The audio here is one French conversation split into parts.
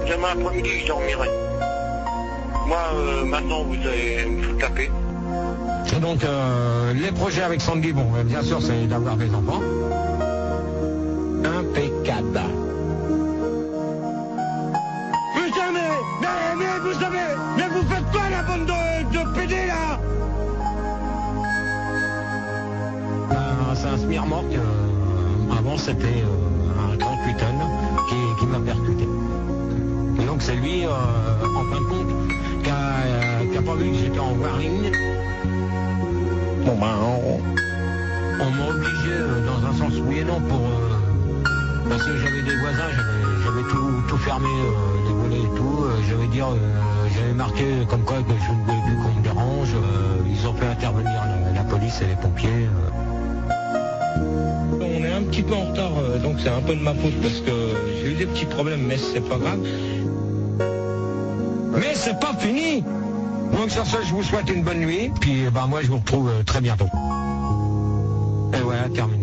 demain après-midi, je dormirai. Moi, maintenant, vous allez me foutre la paix. Et donc, les projets avec Sandy, bon, bien sûr, c'est d'avoir des enfants. Impeccable. Mais vous faites quoi, la bande de PD, là? C'est un smirmorque. Avant, c'était un 38 tonnes qui m'a percuté. Et donc, c'est lui, en fin de compte, qui a pas vu que j'étais en warning. Bon, ben, on m'a obligé, dans un sens oui et non, parce que j'avais des voisins, j'avais tout fermé, les volets et tout. J'avais marqué comme quoi que je ne voulais plus qu'on me dérange. Ils ont fait intervenir la police et les pompiers. On est un petit peu en retard, donc c'est un peu de ma faute parce que j'ai eu des petits problèmes, mais c'est pas grave. Mais c'est pas fini! Donc sur ce, je vous souhaite une bonne nuit, puis moi je vous retrouve très bientôt. Et voilà, terminé.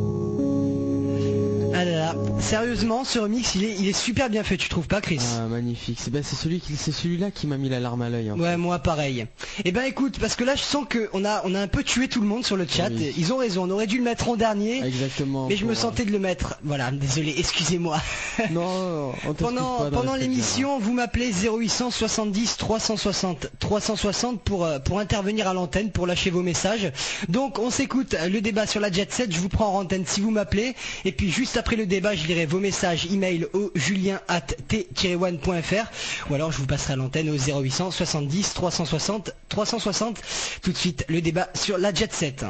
Ah là là, sérieusement, ce remix, il est super bien fait, tu trouves pas, Chris? Ah, magnifique. C'est celui-là qui m'a mis la larme à l'œil. Hein. Ouais, moi pareil. Eh ben écoute, parce que là je sens qu'on a un peu tué tout le monde sur le chat. Oui. Ils ont raison, on aurait dû le mettre en dernier. Exactement. Mais je me sentais de le mettre. Voilà, désolé, excusez-moi. Non, on pendant l'émission, vous m'appelez 0800 70 360 pour intervenir à l'antenne, pour lâcher vos messages. Donc on s'écoute le débat sur la Jet Set, je vous prends en antenne si vous m'appelez. Et puis juste après le débat, je lirai vos messages email au julien@t-one.fr ou alors je vous passerai à l'antenne au 0800 70 360. Tout de suite, le débat sur la Jet Set.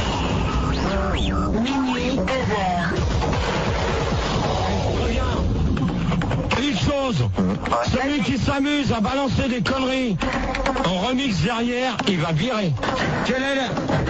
Minuit, 2h. Une chose, celui qui s'amuse à balancer des conneries en remix derrière, il va virer. Quel est le...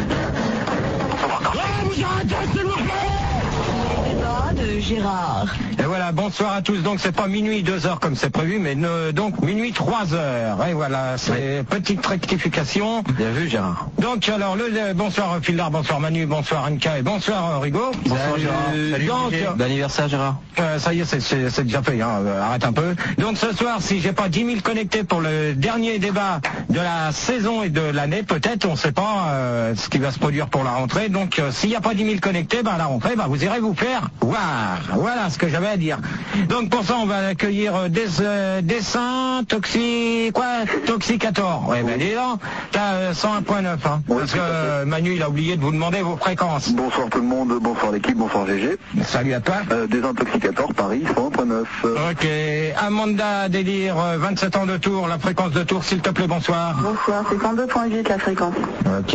vous arrêtez, s'il vous plaît! De Gérard. Et voilà, bonsoir à tous. Donc c'est pas minuit 2h comme c'est prévu, mais donc minuit 3h. Et voilà, c'est petite rectification. Bien vu, Gérard. Donc alors, bonsoir Phildar, bonsoir Manu, bonsoir Anka et bonsoir Rigaud. Bonsoir Gérard. Salut, donc, bon anniversaire Gérard. Ça y est, c'est déjà fait, hein. Arrête un peu. Donc ce soir, si j'ai pas 10 000 connectés pour le dernier débat de la saison et de l'année, peut-être, on sait pas ce qui va se produire pour la rentrée. Donc s'il n'y a pas 10 000 connectés, à la rentrée, vous irez vous faire voir. Voilà ce que j'avais à dire. Donc pour ça, on va accueillir Dessin, Toxicator. Ouais, dis donc, t'as 101.9, hein. Ouais, parce que Manu, il a oublié de vous demander vos fréquences. Bonsoir tout le monde, bonsoir l'équipe, bonsoir GG. Salut à toi. Désintoxicator, Paris, 101.9. Ok. Amanda Délire, 27 ans de Tours, la fréquence de Tours, s'il te plaît, bonsoir. Bonsoir, c'est 102.8 la fréquence. Ok.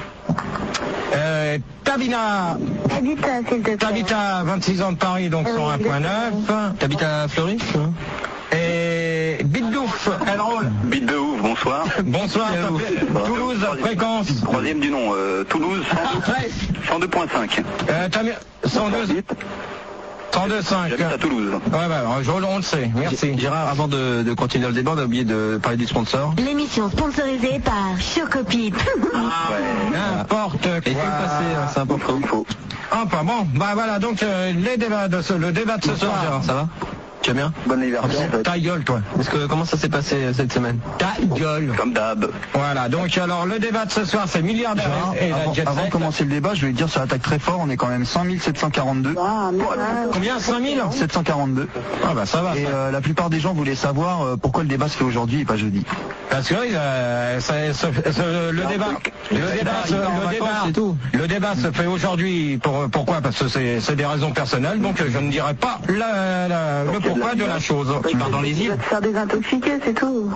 Tabina. S'il te plaît. T'habites 26 ans de Paris, donc 101.9. T'habites à Fleury? Et Bitdouf, elle roule. Bite de ouf, bonsoir. Bonsoir, Toulouse, fréquence. Troisième du nom, Toulouse, 102.5. 102.5. J'habite à Toulouse. On le sait, merci. Gérard, avant de continuer le débat, on a oublié de parler du sponsor. L'émission sponsorisée par Chocopip. N'importe quoi. Et il faut le passer, c'est important. Enfin bon, voilà, donc le débat de ce soir. Gérard, ça va? Tu vas bien? Bon anniversaire. Ta gueule, toi. Comment ça s'est passé cette semaine? Ta gueule. Comme d'hab. Voilà, donc alors le débat de ce soir, c'est milliardaire et la Jet Set. Avant de commencer le débat, je voulais dire, ça attaque très fort, on est quand même 100 742. Combien? 5 000? 742. Ah bah ça va. Et la plupart des gens voulaient savoir pourquoi le débat se fait aujourd'hui et pas jeudi. Parce que le débat se fait aujourd'hui. Pourquoi? Parce que c'est des raisons personnelles, donc je ne dirai pas le pourquoi de la chose. Tu pars dans les îles? Faire désintoxiquer, c'est tout.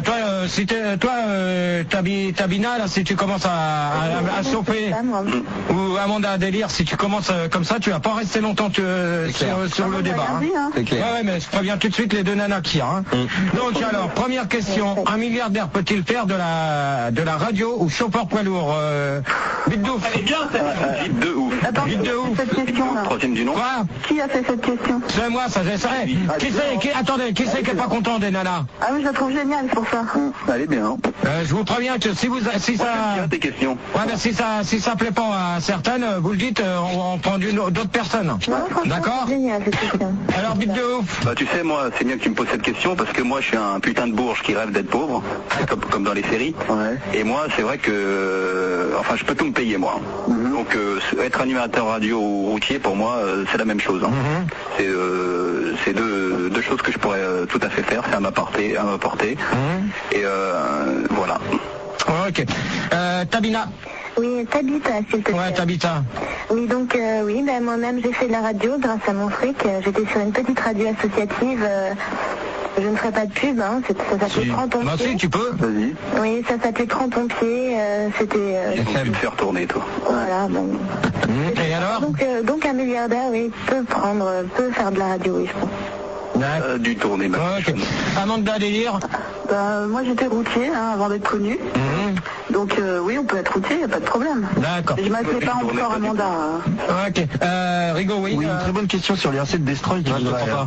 Tabina, là, si tu commences à chauffer, ou Amanda à délire, si tu commences comme ça, tu vas pas rester longtemps sur le débat. C'est clair. Ouais, mais je préviens tout de suite les deux nanas qui hein. Donc alors, première question, un milliardaire peut-il faire de la radio ou chauffeur poids lourd? Vite d'ouf. Elle est bien cette Vite de ouf. Attends, Vite de ouf. cette question là. Troisième du nom. Quoi? Qui a fait cette question? C'est moi, ça j'essaierai. Attendez, qui c'est qui est pas content des nanas? Ah oui, je la trouve géniale pour ça. Elle est bien. Je vous préviens que si ça... tes questions. Ouais, mais si ça plaît pas à certaines, vous le dites, on prend d'autres personnes. D'accord? Génial, cette question. Alors, bite de ouf. Bah tu sais, moi, c'est bien que tu me poses cette question parce que moi, je suis un putain de bourge qui rêve d'être pauvre, comme dans les séries. Ouais. Et moi, c'est vrai que... enfin, je peux tout me payer, moi. Donc, être animateur radio ou routier, pour moi, c'est la même chose. Hein. C'est deux choses que je pourrais tout à fait faire, c'est à ma portée. Et voilà. Ok. Tabina. Oui, Tabita, s'il te plaît. Ouais, Tabita. Oui, donc, oui, ben, moi-même, j'ai fait de la radio grâce à mon fric. J'étais sur une petite radio associative. Je ne ferai pas de pub, hein. Ça s'appelait Crampon Pied. Bah si, tu peux. Vas-y. Oui, ça s'appelait Crampon Pied. C'était... Tu me fais retourner, toi. Voilà, bon. Et alors? Donc un milliardaire, oui, peut faire de la radio, oui, je pense. Du tourner, ma Ok. Amanda Délire. Moi, j'étais routier, hein, avant d'être connu. Donc, oui, on peut être routier, il n'y a pas de problème. D'accord. Je m'appelais pas encore Amanda. Ok. Rigo, oui. Oui, une très bonne question sur les RC de Destroy qui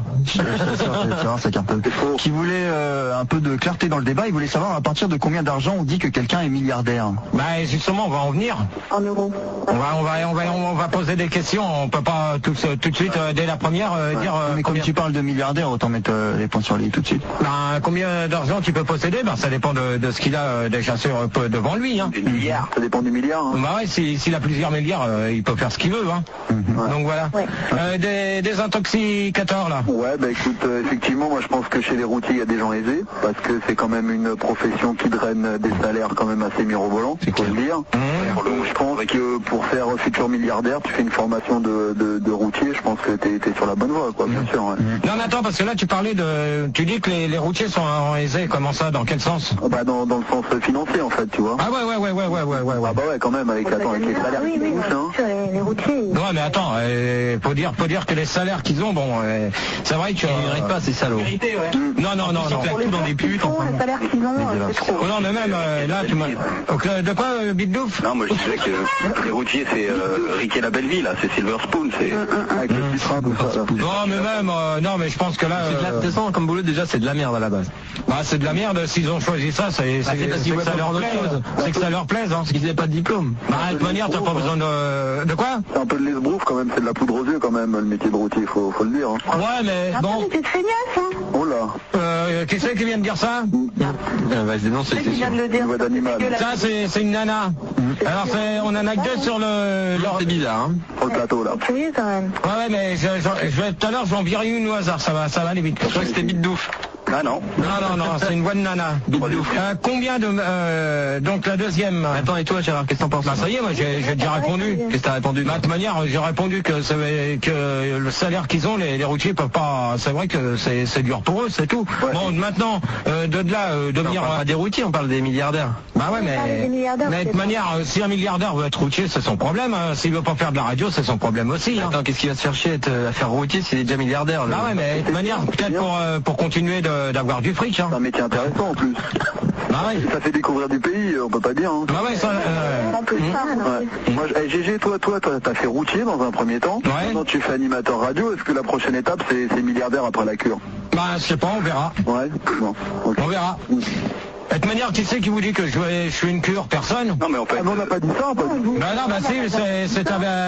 voulait un peu de clarté dans le débat. Il voulait savoir à partir de combien d'argent on dit que quelqu'un est milliardaire. Bah justement, on va en venir. En euros. On va poser des questions. On peut pas tout de suite dès la première dire. Mais comme tu parles de milliardaire, autant mettre les points sur les i tout de suite. Bah, combien d'argent tu peux posséder? Bah ça dépend de ce qu'il a déjà devant lui. Hein. Des milliards. Ça dépend du milliard. Hein. Bah ouais, s'il a plusieurs milliards, il peut faire ce qu'il veut. Hein. Donc voilà. Ouais. Des intoxicateurs là. Ouais, bah écoute, effectivement, moi je pense que chez les routiers il y a des gens aisés, parce que c'est quand même une profession qui draine des salaires quand même assez mirobolants, il faut le dire. Donc je pense que pour faire futur milliardaire, tu fais une formation de routier, je pense que t'es sur la bonne voie, quoi, bien sûr. Ouais. Non mais attends, parce que là tu dis que les routiers sont aisés, comment ça, dans quel sens? Bah dans le sens financier en fait, tu vois. Ah ouais. Ah bah ouais, quand même, avec les salaires qui bouchent, hein. Les routiers. Ouais mais attends, faut dire que les salaires qu'ils ont, bon, c'est vrai que... Ils méritent pas ces salauds. Non. Tout dans des putes, enfin. Les salaires qu'ils ont, c'est trop. Oh non mais même là tu m'as... De quoi, Big Douf? Non, moi je disais que les routiers c'est Riquet la Belleville, là, c'est Silver Spoon, c'est... Avec le petit train, tout ça. Non mais même, non mais je pense que là... C'est de la comme boulot déjà, c'est de la merde à la base. Bah c'est de la merde, s'ils ont choisi ça, c'est parce qu'ils que ça leur plaise. C'est que ça leur plaise, hein. Parce qu'ils n'avaient pas de diplôme. Bah de toute manière, t'as pas besoin de quoi? C'est un peu de l'esbrouf quand même, c'est de la poudre aux yeux quand même, le métier de routier, faut le dire. Hein. Ouais mais bon... C'est feignasse, hein. Oh là. Qui c'est qui vient de dire ça? Bah non, c'est Qui vient de le dire. Voix d'animal. Ça c'est une nana. Alors on en a que deux sur le... C'est bizarre, hein. Sur le plateau là. Curieux quand même. Ouais mais tout à l'heure je vais en virer une au hasard, ça va aller vite. Je crois que c'était Bite Douf. Ah non. Non, c'est une voix de nana. Combien de... donc la deuxième... Attends, et toi Gérard, qu'est-ce que t'en penses? Bah ça y est, moi j'ai déjà répondu. Qu'est-ce que t'as répondu? De toute manière, j'ai répondu que le salaire qu'ils ont, les routiers peuvent pas... C'est vrai que c'est dur pour eux, c'est tout. Ouais. Bon, maintenant, de là, devenir... On parle pas des routiers, on parle des milliardaires. Bah ouais, mais de toute manière, si un milliardaire veut être routier, c'est son problème. Hein. S'il veut pas faire de la radio, c'est son problème aussi. Hein. Attends, qu'est-ce qu'il va se faire chier à faire routier s'il est déjà milliardaire? Bah ouais, mais de toute manière, peut-être pour continuer d'avoir du fric. Hein. C'est un métier intéressant en plus. Bah ouais. Ça fait découvrir du pays, on peut pas dire. Hein. Bah ouais, ça... Moi, GG, toi, t'as fait routier dans un premier temps. Ouais. Maintenant, tu fais animateur radio. Est-ce que la prochaine étape, c'est milliardaire après la cure? Bah, je sais pas, on verra. Ouais, bon. Okay. On verra. De toute manière, qui c'est qui vous dit que je suis une cure? Personne? Non, mais en fait... on n'a pas dit ça, pas du tout. Bah non, bah si, c'est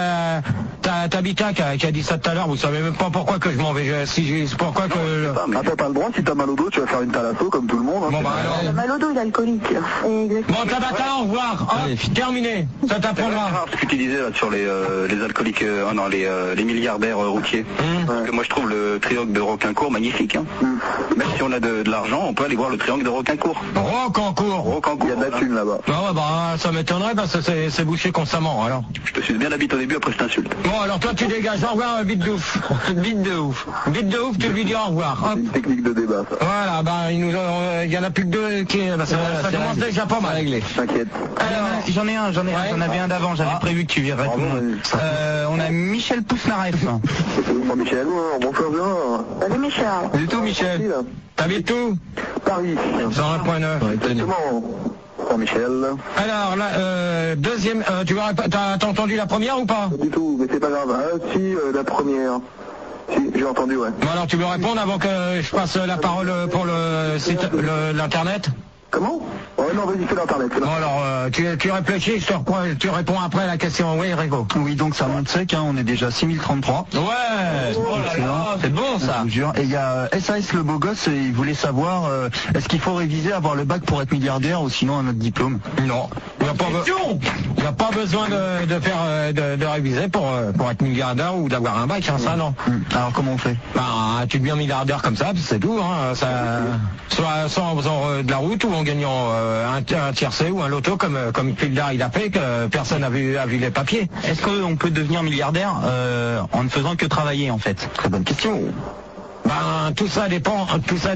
Tabita qui a dit ça tout à l'heure. Vous savez même pas pourquoi que je m'en vais. Pourquoi que... T'as pas le droit, si t'as mal au dos, tu vas faire une thalasso comme tout le monde. Hein, bon, bah alors... Mal au dos, il est alcoolique. Bon, Tabata, au revoir. Allez, terminé. Ça t'apprendra. Ce que tu disais là, sur les alcooliques, les milliardaires routiers. Parce que moi, je trouve le triangle de Rocaincourt magnifique. Hein. Même si on a de l'argent, on peut aller voir le triangle de Rocaincourt. Rocancourt. Il y a de la thune là-bas. Ah ouais, bah ça m'étonnerait parce que c'est bouché constamment alors. Je te suis bien la bite au début, après je t'insulte. Bon alors toi tu dégages, au revoir Bite de ouf. Bite de ouf. Bite de ouf, tu lui dis au revoir. C'est une technique de débat ça. Voilà, bah il y en a plus que deux qui... Bah, ça commence déjà pas mal. T'inquiète. J'en ai un, j'en avais un d'avant, j'avais prévu que tu viendrais répondre. On a Michel Poussinaref. Bonjour Michel, bonjour bien. Salut Michel. Du tout Michel. T'habites où? Paris. 101.9. Exactement. Bonjour Michel. Alors là, deuxième, t'as entendu la première ou pas? Pas du tout, mais c'est pas grave. Ah si, la première. Si, j'ai entendu, ouais. Bon alors tu veux répondre avant que je passe la parole pour le site, l'internet? Comment? Oh non, vas-y, fais l'internet. Bon alors, tu réfléchis, tu réponds après la question. Oui, Rigo. Oui, donc ça monte sec, hein, on est déjà à 6033. Ouais, c'est bon ça. Je vous jure. Et il y a SAS le beau gosse, il voulait savoir, est-ce qu'il faut réviser, avoir le bac pour être milliardaire ou sinon un autre diplôme? Non. Il n'y a pas besoin de faire de réviser pour être milliardaire ou d'avoir un bac, hein, ça non. Alors comment on fait? Ben, tu deviens milliardaire comme ça, c'est tout. Hein, soit en faisant de la route ou en gagnant un tiercé ou un loto comme Pildar il a fait, que personne n'a vu les papiers. Est-ce qu'on peut devenir milliardaire en ne faisant que travailler en fait? Très bonne question. Ben, tout ça dépend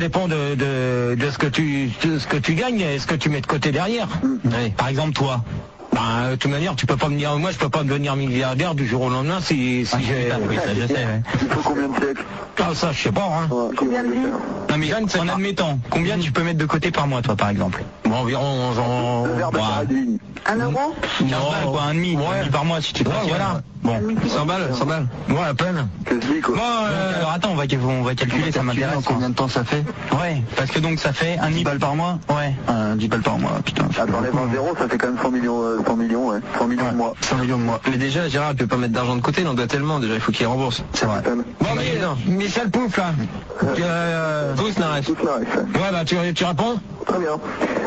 de ce que tu gagnes et ce que tu mets de côté derrière. Oui. Par exemple toi. Ben, de toute manière, tu peux pas moi je peux pas devenir milliardaire du jour au lendemain si j'ai... Oui, ça je sais, ouais. Il faut combien de siècles? Ah, ça, je sais pas, hein. Ouais, combien de vie? Non mais en admettant, combien tu peux mettre de côté par mois toi par exemple? Bon, environ... Le verre de paradis. 1 euro? 15 balles quoi, un demi par mois si tu te voilà. Bon, 100 balles. Ouais, à peine. Quasi, quoi. Bon, alors attends, on va calculer, ça m'intéresse. Combien de temps ça fait? Ouais, parce que donc ça fait 1 balles par mois? Ouais. 10 balles par mois, putain. T'enlèves un zéro, ça fait quand même 100 millions, ouais. 100 millions de mois. 100 millions de mois. Mais déjà, Gérard, il peut pas mettre d'argent de côté, il en doit tellement, déjà, il faut qu'il rembourse. C'est vrai. Bon, mais Michel Pouf, là. Tous n'arrêtent. Tout ça arrive. Ouais, bah, tu réponds? Très bien.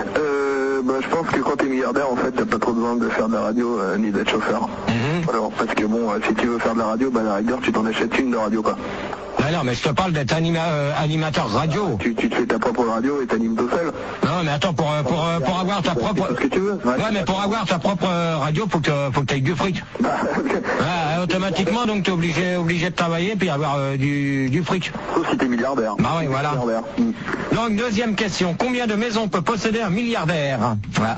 Je pense que quand t'es milliardaire, en fait, t'as pas trop besoin de faire de la radio ni d'être chauffeur. Alors, parce que bon, si tu veux faire de la radio, bah, la rigueur, tu t'en achètes une de radio, quoi. Non, mais je te parle d'être animateur radio. Tu te fais ta propre radio et t'animes tout seul. Non, mais attends, pour avoir ta propre... C'est ce que tu veux. Ouais, mais pour avoir ta propre radio, faut que t'aies du fric. Ouais, automatiquement, donc t'es obligé de travailler puis avoir du fric. Sauf si t'es milliardaire. Bah oui, voilà. Donc, deuxième question. Combien de maisons peut posséder un milliardaire? Voilà.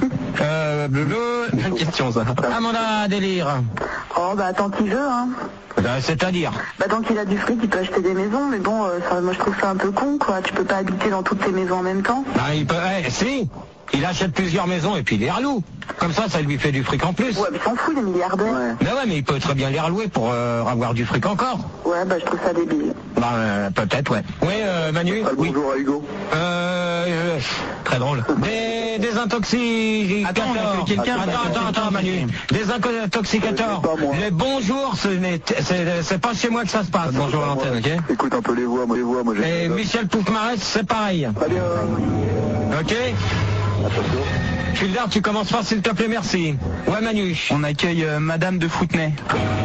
Bonne question, ça. Amanda Délire. Oh, bah, tant qu'il veut, hein. C'est-à-dire? Bah, tant qu'il a du fric, il peut acheter des maisons, mais bon, moi je trouve ça un peu con, quoi. Tu peux pas habiter dans toutes tes maisons en même temps. Bah, il peut... si. Il achète plusieurs maisons et puis il les reloue. Comme ça lui fait du fric en plus. Ouais, mais s'en fout, les milliardaires. Ouais. Mais ouais, mais il peut très bien les relouer pour avoir du fric encore. Ouais, bah je trouve ça débile. Bah, peut-être, ouais. Oui, Manu? Oui. Bonjour à Hugo. Très drôle. Des intoxicateurs. Attends, Manu. Des intoxicateurs. Les bonjours, c'est pas chez moi que ça se passe. Bonjour à l'antenne, ok? Écoute un peu les voix, moi j'ai... Et Michel Poufmarès, c'est pareil. Très bien. Ok? Fulder, tu commences pas, s'il te plaît, merci. Ouais, Manu. On accueille Madame de Foutenay.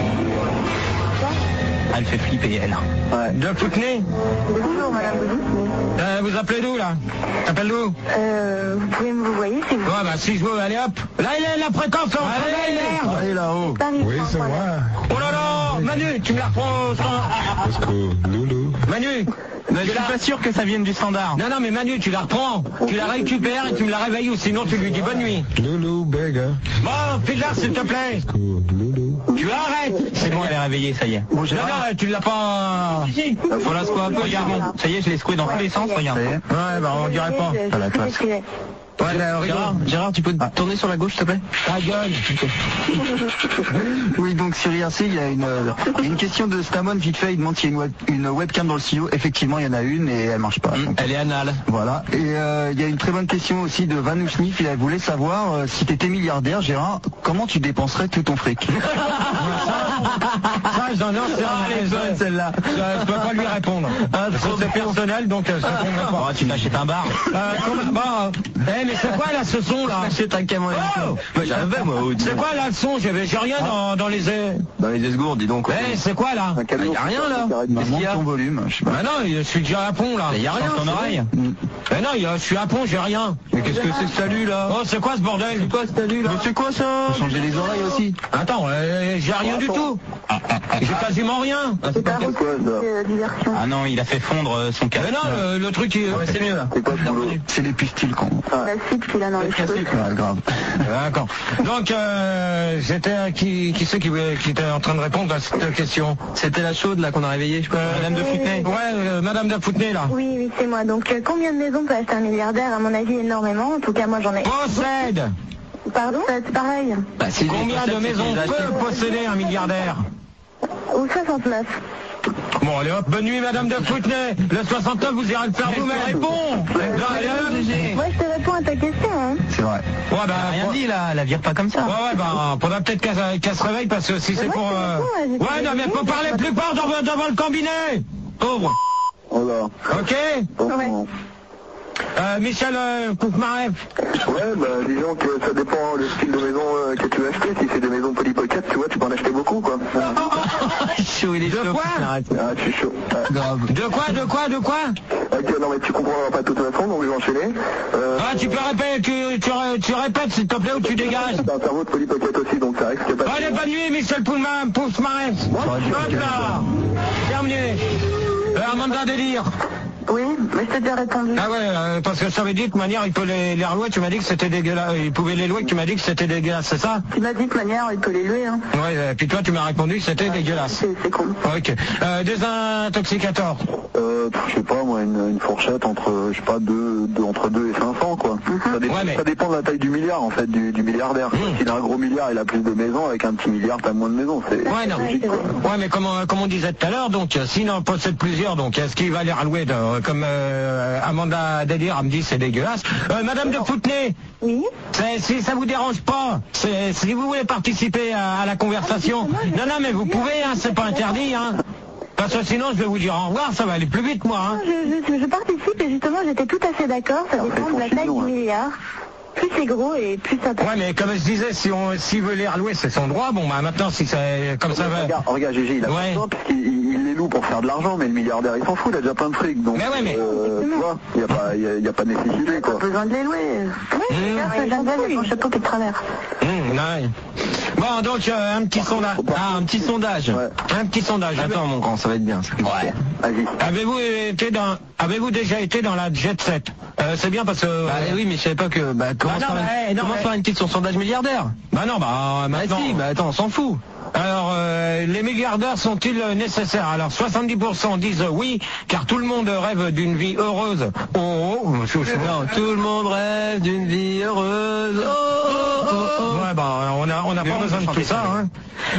Elle fait flipper, elle. Ouais. De Foutenay? Bonjour, madame de Foutenay. Vous appelez d'où, là? T'appelles d'où? Vous pouvez me vous voyez si vous... Ouais, bah, si je veux, allez hop. Là, il est la fréquence, merde. Allez là-haut. Oui, c'est moi. Oh là là, Manu, tu me la reprends au Loulou. Manu. Je suis pas sûr que ça vienne du standard. Non, mais Manu, tu la reprends. Tu la récupères et tu me la réveilles ou sinon tu lui dis bonne nuit. Loulou, beggar. Bon, Pildar, s'il te plaît. Tu arrêtes. C'est bon, elle est réveillée, ça y est. Bon, non, tu l'as pas... Faut la secouer un peu, regarde. Ça y est, je l'ai secoué dans tous les sens, regarde. Ouais, bah, on dirait pas. À la classe. Ouais, Gérard, tu peux tourner sur la gauche, s'il te plaît? Ta gueule. Oui, donc sur IRC, il y a une question de Stamon, vite fait, il demande s'il y a une webcam dans le studio. Effectivement, il y en a une et elle marche pas. Donc, elle est anale. Voilà. Et il y a une très bonne question aussi de Van Ousnif, il voulait savoir si tu étais milliardaire, Gérard, comment tu dépenserais tout ton fric? Ça, j'en ai les bonnes, celle-là. Je peux pas lui répondre. C'est personnel, donc je répondrai pas. Tu m'achètes un bar. Mais c'est quoi là ce son là? J'achète un camion. Moi j'avais moi. C'est quoi là le son? J'ai rien dans les esgourdes, dis donc. C'est quoi là? Y a rien là. Monte ton volume, je sais pas. Bah non, je suis déjà à fond là. Y a rien dans ton oreille. Mais non, je suis à fond, j'ai rien. Mais qu'est-ce que c'est que salut là? Oh, c'est quoi ce bordel? C'est quoi ce salut là? C'est quoi ça? Faut changer les oreilles aussi. Attends, j'ai rien du tout. J'ai quasiment rien. C'est pas diversion. Ah non, il a fait fondre son casque. Mais non, le truc, c'est mieux là. C'est les pustils con. La cible qu'il a dans les cheveux. Ouais, grave. D'accord. Donc, c'était qui c'est qui était en train de répondre à cette question? C'était la chaude là qu'on a réveillée, je crois. Madame de Foutenay. Ouais, Madame de Foutenay là. Oui, c'est moi. Donc, combien de maisons peut acheter un milliardaire? À mon avis, énormément. En tout cas, moi, j'en ai. Possède. Pardon? C'est pareil. Combien de maisons peut posséder un milliardaire? Ou 69. Bon, allez hop, bonne nuit, madame de Foutenay. Le 69, vous irez le faire vous-même. Réponds. Allez hop. Moi, je te réponds à ta question. Hein. C'est vrai. Ouais, bah, Rien dit là, la vire pas comme ça. Ouais, bah, faudra peut-être qu'elle se réveille parce que si c'est pour. Ouais, non, mais faut parler plus fort devant le cabinet. Pauvre. Voilà. Ok. Ouais. Michel Poufmareff. Ouais, bah disons que ça dépend le style de maison que tu veux acheter. Si c'est des maisons Polly Pocket, tu vois, tu peux en acheter beaucoup, quoi. Chaud, il est chaud. De quoi? Ah, je suis chaud. Grave. De quoi? Ok, non mais tu comprendras pas de toute façon, donc je vais enchaîner. Tu peux répéter, tu répètes s'il te plaît ou tu dégages. C'est un cerveau de Polly Pocket aussi, donc ça risque pas. Allez, bonne nuit, Michel Poufmareff. Hop là. Terminé. Amanda Délire. Oui, mais je t'ai déjà répondu. Ah ouais, parce que ça veut dire de toute manière, il peut les relouer, tu m'as dit que c'était dégueulasse. Il pouvait les louer, que tu m'as dit que c'était dégueulasse, c'est ça? Tu m'as dit de toute manière, il peut les louer. Hein. Ouais, puis toi tu m'as répondu que c'était dégueulasse. C'est cool. Ok. Désintoxicateur. Je sais pas, moi, une fourchette entre, je sais pas, entre 2 et 500, quoi. Ça dépend de la taille du milliard, en fait, du milliardaire. S'il a un gros milliard, il a plus de maisons, avec un petit milliard, t'as moins de maisons. C'est logique, quoi. Ouais, mais comme on disait tout à l'heure, donc, s'il en possède plusieurs, donc, est-ce qu'il va les relouer comme Amanda Délire me dit c'est dégueulasse. Madame de Foutenay. Oui. Si ça vous dérange pas, si vous voulez participer à la conversation. Non, mais vous pouvez, hein, c'est pas interdit, hein. Parce que sinon je vais vous dire au revoir, ça va aller plus vite moi. Hein. Je participe et justement j'étais tout à fait d'accord, ça dépend de la taille du milliard. Plus c'est gros et plus ça passe. Ouais, mais comme je disais, s'il veut les relouer, c'est son droit. Bon, bah maintenant, si c'est comme ça va. Regarde, Gégé, il a pas besoin parce qu'il les loue pour faire de l'argent, mais le milliardaire, il s'en fout, il a déjà plein de fric. Donc, mais ouais, mais. Tu vois, il n'y a pas de nécessité, quoi. Pas besoin de les louer. Oui, regarde, avec mon chapeau qui est de travers. Bon, donc, un petit sondage. Ah, un petit sondage. Ouais. Un petit sondage. Attends, mon grand, ça va être bien. Ça. Ouais. Vas-y. Avez-vous déjà été dans la Jet Set? C'est bien parce que. Oui, mais je savais pas que. Comment faire une petite sur sondage milliardaire? Bah non, maintenant. Si, attends, on s'en fout. Alors, les milliardaires sont-ils nécessaires? Alors, 70% disent oui, car tout le monde rêve d'une vie heureuse. Non, tout le monde rêve d'une vie heureuse. Ouais, on n'a pas besoin de tout ça. Hein.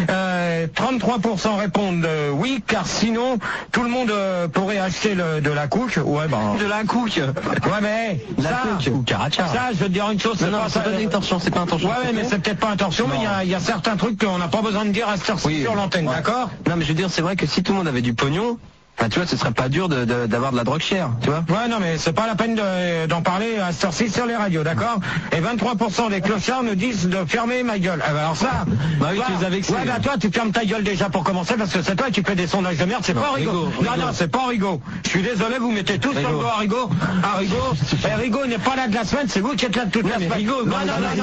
33% répondent oui, car sinon, tout le monde pourrait acheter de la couche. Ouais, de la couche. Ouais, mais ça, je veux te dire une chose. C'est pas une intention, c'est pas intention. Ouais, mais c'est peut-être pas intention, mais il y a certains trucs qu'on n'a pas besoin de dire à cette heure-ci sur l'antenne, d'accord? Non, mais je veux dire, c'est vrai que si tout le monde avait du pognon, tu vois, ce serait pas dur d'avoir de la drogue chère, tu vois. Ouais, non, mais c'est pas la peine d'en parler à cette heure-ci sur les radios, d'accord? Et 23% des clochards nous disent de fermer ma gueule. Alors ça, tu les as vexés. Ouais, toi, tu fermes ta gueule déjà pour commencer, parce que c'est toi qui fais des sondages de merde, c'est pas Rigaud. Non, c'est pas Rigaud. Je suis désolé, vous mettez tous sur le dos à Rigaud. Rigaud n'est pas là de la semaine, c'est vous qui êtes là de toute la semaine. Rigaud, non.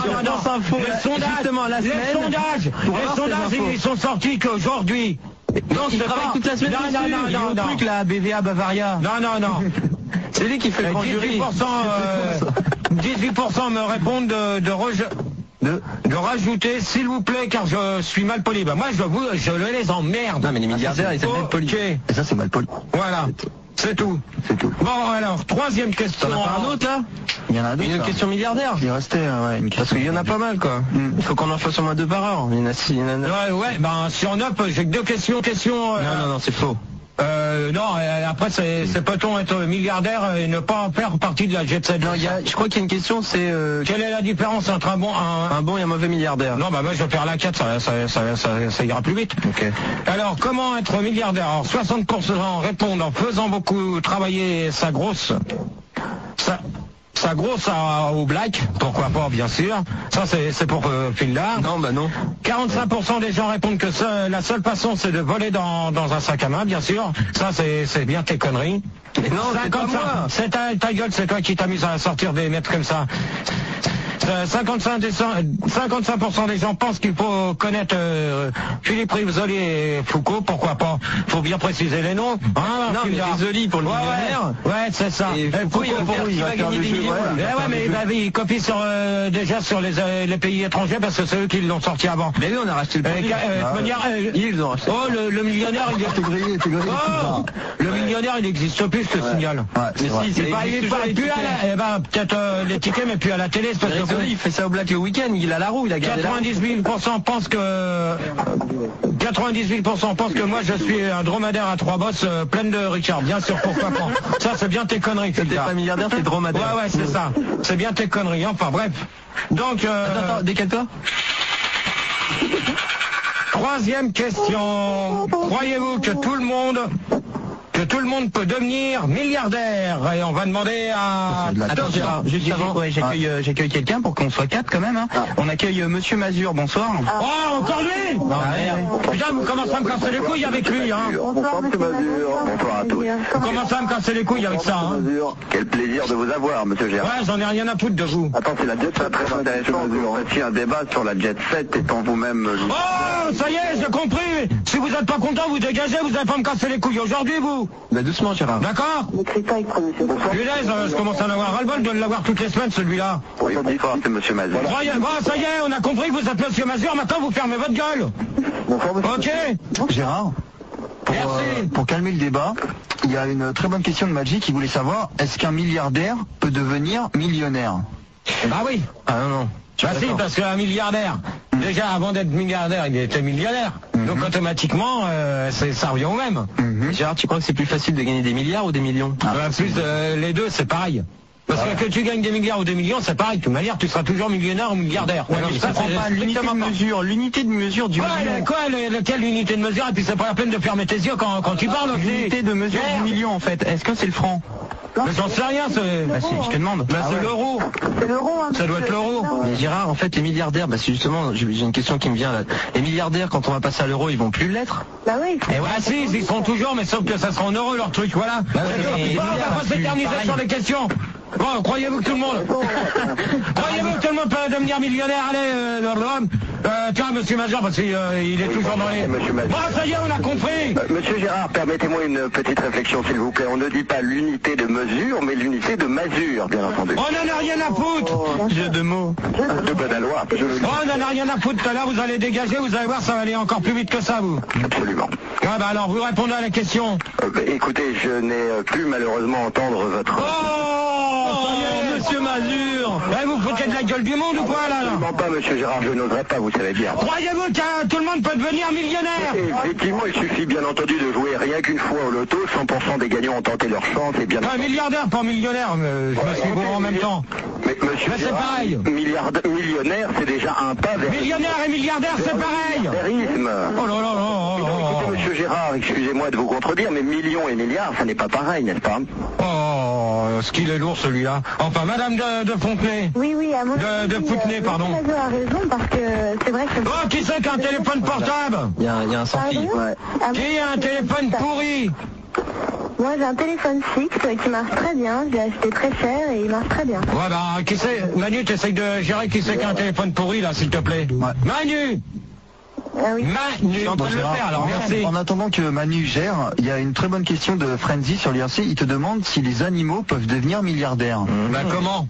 Les sondages, ils sont sortis qu'aujourd'hui. Non, il travaille toute la semaine. Non, plus que la BVA Bavaria. Non. C'est lui qui fait le grand jury. 18% me répondent de rajouter, s'il vous plaît, car je suis mal poli. Bah moi, je les emmerde. Non, mais les milliardaires, ils sont mal polis. Et ça, c'est mal poli. Voilà. C'est tout. Bon, alors, troisième question. T'en as pas un autre, là? Il y en a d'autres. Une question milliardaire? Il restait, une question. Parce qu'il y en a pas mal, quoi. Il faut qu'on en fasse au moins 2 par heure. Il y en a 6, il y en a 9. Ouais, sur 9, j'ai que 2 questions. Non, c'est faux. Après, c'est peut-on être milliardaire et ne pas en faire partie de la Jet Set? Non, je crois qu'il y a une question, c'est... Quelle est la différence entre un bon et un mauvais milliardaire? Non, moi je vais faire la 4, ça ira plus vite. Ok. Alors, comment être milliardaire? Alors, 60% répondent en faisant beaucoup travailler sa grosse au black, pourquoi pas, bien sûr. Ça, c'est pour Phildar. Non. 45% des gens répondent que la seule façon, c'est de voler dans un sac à main, bien sûr. Ça, c'est bien tes conneries. Mais non, c'est pas moi. C'est ta gueule, c'est toi qui t'amuses à sortir des mètres comme ça. 55% des gens pensent qu'il faut connaître Philippe Risoli et Foucault, pourquoi pas? Faut bien préciser les noms. Hein, non, mais Risoli pour le millionnaire. Ouais, c'est ça. Et Foucault, il va gagner des millions. Mais il copie déjà sur les pays étrangers parce que c'est eux qui l'ont sorti avant. Mais oui, on a racheté le produit. Ils ont racheté. Oh, le millionnaire, il est grillé. Le millionnaire, il n'existe plus, je te signale. Mais si, il est plus à la... peut-être les tickets, mais plus à la télé, parce que désolé, il fait ça au black le week-end, il a la roue, il a gardé 98% pensent que 98% pensent que moi je suis un dromadaire à 3 bosses pleine de Richard. Bien sûr, pourquoi pas. Ça c'est bien tes conneries. T'es pas milliardaire, c'est dromadaire. Ouais, c'est ça. C'est bien tes conneries. Enfin bref. Donc attends, décale-toi. Troisième question. Croyez-vous que tout le monde peut devenir milliardaire? Et on va demander à... Attends Gérard, juste avant, j'accueille quelqu'un pour qu'on soit 4 quand même. Hein. On accueille Monsieur Mazur, bonsoir. Oh, encore lui? Putain, vous commencez à me casser les couilles avec lui. Hein. Bonsoir Monsieur Mazur. Bonsoir à tous. Vous commencez à me casser les couilles avec ça. Hein. Quel plaisir de vous avoir, Monsieur Gérard. Ouais, j'en ai rien à foutre de vous. Attends, c'est la Jet 7, très intéressant. Vous faites un débat sur la Jet 7 étant vous-même... Oh, ça y est, j'ai compris. Si vous n'êtes pas content, vous dégagez, vous n'allez pas me casser les couilles aujourd'hui, vous. Bah doucement Gérard. D'accord. Punaise, je commence à en avoir ras-le-bol de l'avoir toutes les semaines, celui-là. Oui, bonsoir, c'est Monsieur Mazur. Bon, ça y est, on a compris que vous êtes Monsieur Mazur, maintenant vous fermez votre gueule. Bonsoir, Monsieur. Ok. Gérard, pour calmer le débat, il y a une très bonne question de Magic qui voulait savoir, est-ce qu'un milliardaire peut devenir millionnaire? Bah oui. Ah non. Bah si, parce qu'un milliardaire, déjà avant d'être milliardaire, il était millionnaire. Donc automatiquement, ça revient au même. Gérard, tu crois que c'est plus facile de gagner des milliards ou des millions? Les deux, c'est pareil. Parce que tu gagnes des milliards ou des millions, c'est pareil. De toute manière, tu seras toujours millionnaire ou milliardaire. Ouais, mais ça prend pas l'unité de mesure du million. Quelle unité de mesure? Et puis c'est pas la peine de fermer tes yeux quand tu parles. L'unité de mesure du million, en fait. Est-ce que c'est le franc? Mais j'en sais rien, c'est... Bah si, je te demande. Bah c'est l'euro. C'est l'euro, hein. Ça doit être l'euro. Mais Gérard, en fait, les milliardaires, bah c'est justement, j'ai une question qui me vient là. Les milliardaires, quand on va passer à l'euro, ils vont plus l'être? Bah oui. Et voilà, si, ils seront toujours, mais sauf que ça sera en euros leur truc, voilà. On va pas s'éterniser sur les questions. Bon, croyez-vous que tout le monde peut devenir millionnaire? Allez, tiens, Monsieur Major, parce qu'il est toujours dans les... Bon, ça y est, on a compris. Monsieur Gérard, permettez-moi une petite réflexion, s'il vous plaît. On ne dit pas l'unité de mesure, mais l'unité de masure, bien entendu. On n'en a rien à foutre. Jeu de mots. De Badalois. On n'en a rien à foutre. Tout à l'heure, vous allez dégager, vous allez voir, ça va aller encore plus vite que ça, vous. Absolument. Ouais, bah alors, vous répondez à la question. Écoutez, je n'ai plus malheureusement entendre votre... Monsieur Mazur, vous foutez de la gueule du monde ou quoi là? Absolument pas, Monsieur Gérard, je n'oserais pas, vous savez bien. Croyez-vous que tout le monde peut devenir millionnaire? Effectivement, il suffit bien entendu de jouer rien qu'une fois au loto, 100% des gagnants ont tenté leur chance et bien... Un milliardaire, pas millionnaire, je me suis gouré en même temps. Mais Monsieur c'est pareil. Millionnaire, c'est déjà un pas vers... Millionnaire et milliardaire, c'est pareil. Milliardarisme. Oh là là là. Écoutez, Monsieur Gérard, excusez-moi de vous contredire, mais millions et milliards, ça n'est pas pareil, n'est-ce pas? Oh, ce qu'il est lourd celui-là. Enfin, Madame de Fontenay. Oui, à mon avis, de Fontenay, pardon. Monsieur Mazur a raison, parce que c'est vrai que... Oh, qui c'est qui a un téléphone portable? Il y a un sans-fil. Qui a un téléphone pourri? Moi, j'ai un téléphone fixe qui marche très bien. J'ai acheté très cher et il marche très bien. Ouais, bah, qui c'est? Manu, t'essayes de gérer qui c'est qui a un téléphone pourri, là, s'il te plaît. Ouais. Manu! Ah oui. Manu, je suis en train de le faire, alors merci. En attendant que Manu gère, il y a une très bonne question de Frenzy sur l'IRC. Il te demande si les animaux peuvent devenir milliardaires. Bah comment?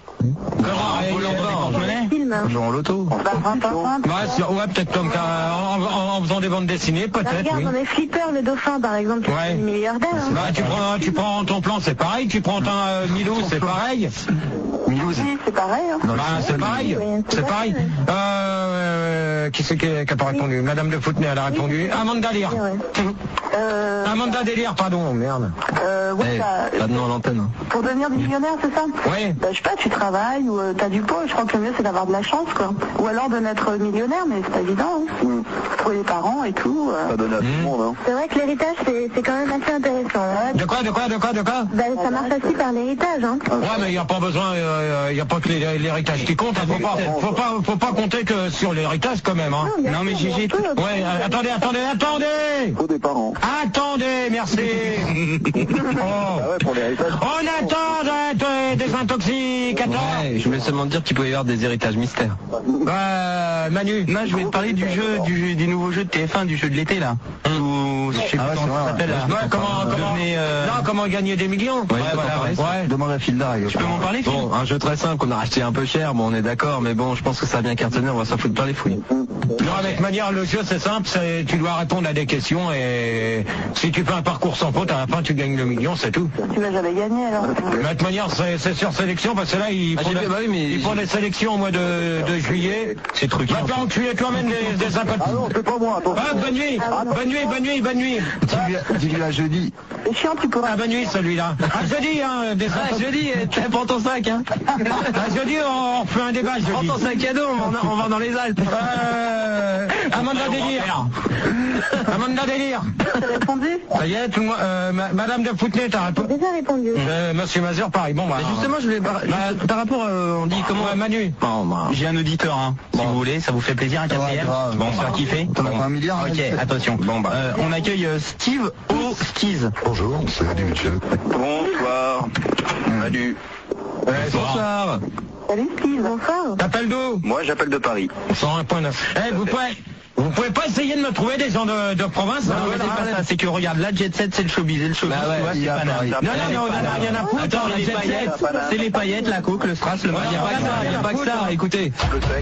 Genre en loto. Ouais, peut-être comme en faisant des bandes dessinées, peut-être. Regarde, on est Flipper, le dauphin, par exemple, qui est milliardaire. Hein. Bah, tu prends ton plan, c'est pareil. Tu prends ton Milou, c'est pareil. Milou, c'est pareil. Hein. Bah, c'est pareil. C'est pareil. Qui c'est qui n'a pas répondu? Madame de Fontenay, elle a répondu. Amanda Délire. Amanda Délire, pardon, merde. Pas de nom à l'antenne. Pour devenir millionnaire, c'est ça? Oui. Bah, je sais pas, tu travailles ou t'as du pot. Je crois que le mieux c'est d'avoir de la chance, quoi. Ou alors de naître millionnaire, mais c'est pas évident. Hein. Pour les parents et tout. Ça donne à tout le monde, hein. C'est vrai que l'héritage, c'est quand même assez intéressant. Hein. De quoi? Bah, ça marche aussi par l'héritage, hein. Ouais, mais il n'y a pas besoin, il n'y a pas que l'héritage qui compte. Faut pas compter que sur l'héritage quand même, hein. Non, mais Gigi. Ouais, attendez. Faut des parents. Attendez, merci. Ah ouais, pour l'héritage. On attend des intoxicateurs. Ouais, je voulais seulement dire qu'il pouvait y avoir des héritages mystères. Manu. Non, je vais te parler des nouveaux jeux de TF1, du jeu de l'été là. Je sais pas comment ça s'appelle. Comment gagner des millions? Ouais. Demande à Filda. Tu peux m'en parler, Phil? Bon, un jeu très simple qu'on a racheté un peu cher, bon on est d'accord, mais bon je pense que ça a bien cartonné, on va s'en foutre par les fouilles. Non, avec manière, le jeu c'est simple, tu dois répondre à des questions et si tu fais un parcours sans faute, à la fin tu gagnes le million, c'est tout. Tu vas jamais gagner alors. De toute manière, c'est sur sélection parce que là, ils font des sélections au mois de juillet. C'est truqué. Va faire enculer toi-même des sympathies. Ah non, c'est pas moi, attention. Ah, bonne nuit, bonne nuit. Dis-lui à jeudi. C'est chiant, tu pourras. Ah, bonne nuit celui-là. Ah, jeudi, hein, des sympathies. Jeudi, prends ton sac, hein. Ah, jeudi, on fait un débat, jeudi. Prends ton sac à dos, on va dans les Alpes. Amanda Délire. Amanda Délire. T'as répondu? Ça y est, tout le monde, Madame de Foutenay, t'as répondu? J'ai déjà répondu. Monsieur Mazur, pareil. Bon, bah. Justement, je voulais par rapport, on dit comment. Manu. J'ai un auditeur, hein. Si vous voulez, ça vous fait plaisir, un quatrième. Bon, ça va kiffer. T'en as pas un milliard? Ok, attention. Bon, bah. On accueille Steve au Skis. Bonjour, c'est Adi Mitchell. Bonsoir. Salut. Bonsoir. Salut Steve, bonsoir. T'appelles d'où? Moi, j'appelle de Paris. 101.9. Vous pouvez pas essayer de me trouver des gens de province? Non, mais c'est pas ça, c'est que regarde, la Jet Set, c'est le showbiz, et le showbiz, tu vois, c'est pas naze. Non, rien à foutre. Attends, les Jet Set, c'est les paillettes, la coke, le strass, le Il n'y a pas que ça, écoutez.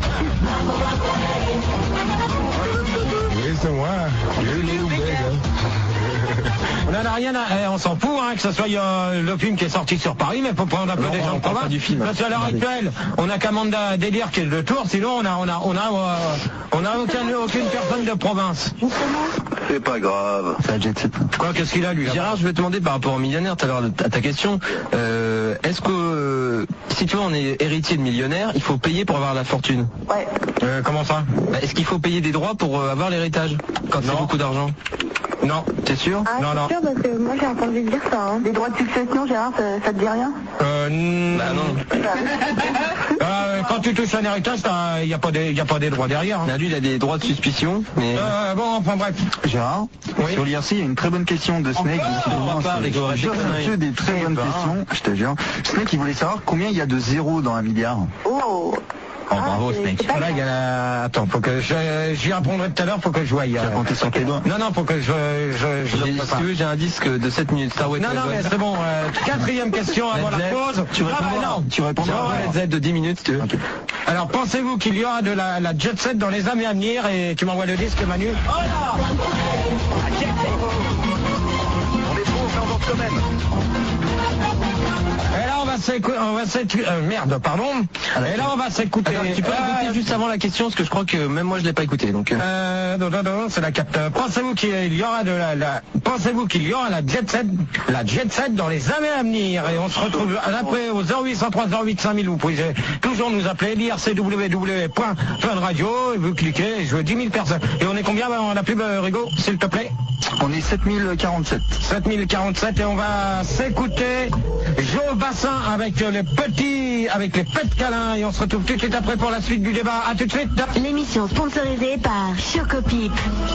Oui, c'est moi. On n'en a rien à... on s'en fout, hein, que ce soit le film qui est sorti sur Paris, mais faut prendre un peu des gens de province. Parce qu'à l'heure actuelle, on a qu'Amanda Délire qui est de Tours, sinon on a aucune personne de province. C'est pas grave. C'est la Jet Set. Quoi, qu'est-ce qu'il a lui là? Gérard, je vais te demander par rapport au millionnaire, tout à l'heure à ta question, est-ce que si tu vois on est héritier de millionnaire, il faut payer pour avoir la fortune? Ouais. Comment ça? Est-ce qu'il faut payer des droits pour avoir l'héritage quand c'est beaucoup d'argent? Non. T'es sûr? Ah, Non. c'est sûr, parce que moi j'ai entendu dire ça. Hein. Des droits de succession, Gérard, ça te dit rien? Non. Quand tu touches un héritage, il n'y a pas des droits derrière. Hein. Lui, il a des droits de suspicion, mais... Bon, enfin bref. Gérard, sur l'IRC, il y a une très bonne question de Snake. Des très bonnes questions, je te jure. Snake, il voulait savoir combien il y a de zéros dans un milliard. Oh. Oh, bravo Snake. Là, il y a... Attends, faut que j'y répondrai tout à l'heure, faut que je voie. Compter sur tes doigts. Non, faut que je Si tu veux, j'ai un disque de 7 minutes. Star Wars. Non, mais c'est bon. Quatrième question avant la pause. Tu réponds Led Z de 10 minutes, si tu veux. Okay. Alors, pensez-vous qu'il y aura de la Jet Set dans les années à venir? Et tu m'envoies le disque, Manu. Oh là! On est trop, on avance quand même. Et là, on va s'écouter... merde, pardon. Et là, on va s'écouter... Tu peux répéter juste avant la question, parce que je crois que même moi, je l'ai pas écouté, donc... Non, c'est la capte. Pensez-vous qu'il y aura Pensez-vous qu'il y aura la Jet Set dans les années à venir? Et on se retrouve après au 0803 08 5000. Vous pouvez toujours nous appeler, l'ircww.funradio, et vous cliquez, et je veux 10 000 personnes. Et on est combien dans la pub, Rigo, s'il te plaît? On est 7047. 7047, et on va s'écouter Joe Bassin avec les petits câlins, et on se retrouve tout de suite après pour la suite du débat. À tout de suite. L'émission sponsorisée par Chocopip.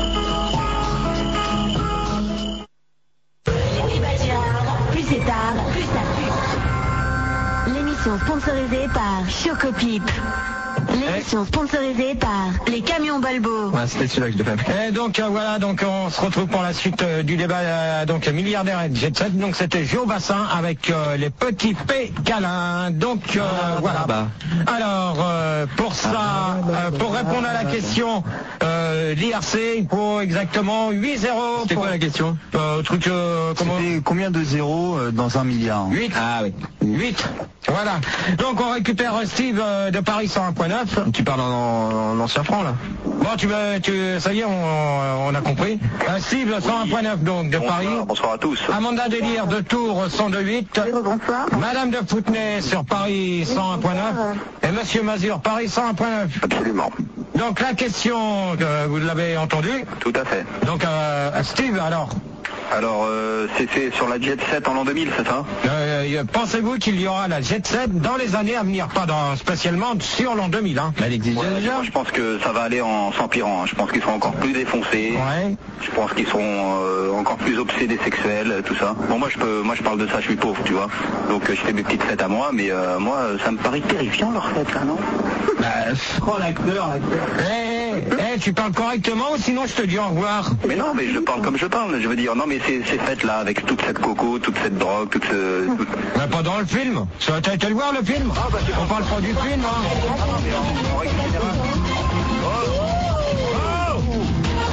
Plus c'est tard, plus ça pue. L'émission sponsorisée par Chocopip. L'émission sponsorisée par les camions Balbo. Ouais, c'était celui-là que je devais faire. Et donc voilà, donc on se retrouve pour la suite du débat, donc milliardaire et Jet Set. Donc c'était Joe Bassin avec les petits P câlins. Donc voilà. Alors pour ça, pour répondre à la question, l'IRC, il faut exactement 8-0. C'était quoi la question? C'était combien de zéros dans un milliard? 8. Ah oui. 8. Voilà. Donc on récupère Steve de Paris 101.9. Tu parles en ancien franc là? Bon, ça y est, on a compris. Steve 101.9 donc de Paris. Bonsoir à tous. Amanda Délire de Tours 102.8. Bonsoir. Madame de Foutenay sur Paris 101.9. Et Monsieur Mazur Paris 101.9. Absolument. Donc la question, vous l'avez entendue? Tout à fait. Donc Steve alors? Alors, c'est sur la Jet Set en l'an 2000, c'est ça? Pensez-vous qu'il y aura la Jet Set dans les années à venir? Pas spécialement sur l'an 2000, hein. Elle existe déjà. Moi, je pense que ça va aller en s'empirant. Hein. Je pense qu'ils seront encore plus défoncés. Ouais. Je pense qu'ils seront encore plus obsédés sexuels, tout ça. Bon, moi je parle de ça, je suis pauvre, tu vois. Donc je fais mes petites fêtes à moi, mais moi, ça me paraît terrifiant leur fête, là, non? Oh, l'acteur. Tu parles correctement ou sinon je te dis au revoir? Mais non, mais je parle comme je parle. Je veux dire, non, mais ces fêtes-là, avec toute cette coco, toute cette drogue, Mais pas dans le film. T'as été le voir le film? On parle pas du film, hein.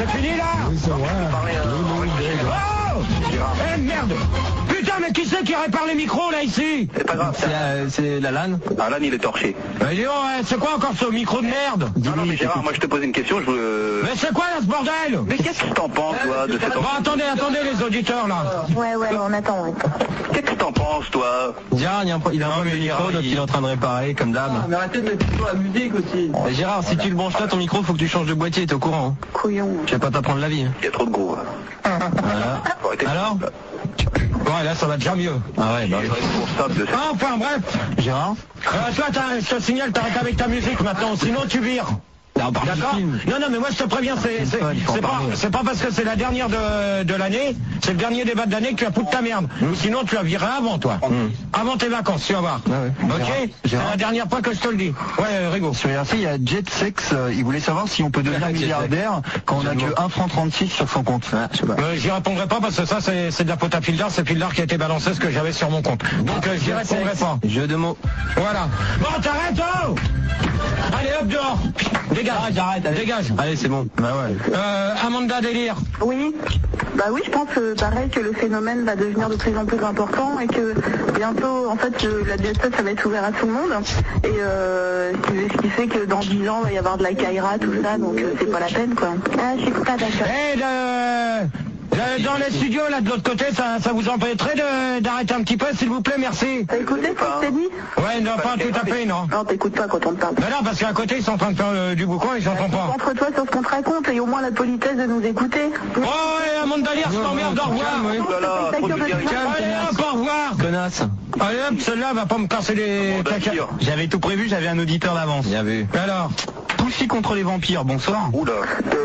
C'est fini là? Oui, c'est moi. Oh! Eh merde! Putain, mais qui c'est qui répare les micros là ici? C'est pas grave. C'est la LAN. Ah, là, il est torché. Mais dis donc, c'est quoi encore ce micro de merde? Non, mais Gérard, moi je te pose une question, je veux... Mais c'est quoi là ce bordel? Mais qu'est-ce que t'en penses, toi, de cette... Bon, attendez les auditeurs là. Ouais, on attend, ouais. Qu'est-ce que t'en penses, toi? Gérard, il a un problème de micro, donc il est en train de réparer, comme d'hab. Mais arrêtez de mettre la musique aussi. Mais Gérard, si tu le branches là, ton micro, faut que tu changes de boîtier, t'es au courant. Hein. Couillon. Je vais pas t'apprendre la vie. Il y a trop de gros. Voilà. Alors? Ouais, là ça va déjà mieux. Ah ouais, bah oui. Enfin bref. Gérard? Toi, je te signale, t'arrêtes avec ta musique maintenant, sinon tu vires. D'accord. Non, mais moi je te préviens, c'est pas parce que c'est la dernière de l'année, c'est le dernier débat de l'année que tu as foutu ta merde. Sinon tu l'as viré avant toi. Avant tes vacances, tu vas voir. Ok. C'est la dernière fois que je te le dis. Ouais, Rigo. Sur RC, il y a Jet Sex, il voulait savoir si on peut devenir milliardaire quand on a que 1 franc 36 sur son compte. J'y répondrai pas parce que ça c'est de la faute à Fildar, c'est Fildar qui a été balancé ce que j'avais sur mon compte. Donc j'y répondrai pas. Jeu de mots. Voilà. Bon, t'arrêtes, oh! Allez, hop, dehors. Dégage. J'arrête. Dégage. Allez, c'est bon. Bah ouais. Amanda Délire. Oui. Bah oui, je pense pareil que le phénomène va devenir de plus en plus important et que bientôt, en fait, la jet set, ça va être ouvert à tout le monde. Et ce qui fait que dans 10 ans, il va y avoir de la Kaira, tout ça, donc c'est pas la peine, quoi. Ah, je suis pas d'accord. Dans les studios, là, de l'autre côté, ça vous empêcherait d'arrêter un petit peu, s'il vous plaît, merci. T'as écouté ce que je t'ai dit? Ouais, non, pas tout à fait, non. Non, t'écoutes pas quand on te parle. Non, parce qu'à côté, ils sont en train de faire du boucan, ils s'entendent pas. Concentre-toi sur ce qu'on te raconte et au moins la politesse de nous écouter. Oh, ouais, Amanda Délire, je t'emmerde, au revoir. Allez, hop, au revoir. Connasse. Allez, hop, celle-là va pas me casser les caca. J'avais tout prévu, j'avais un auditeur d'avance. Bien vu. Alors? Puffy contre les vampires, bonsoir. Oula.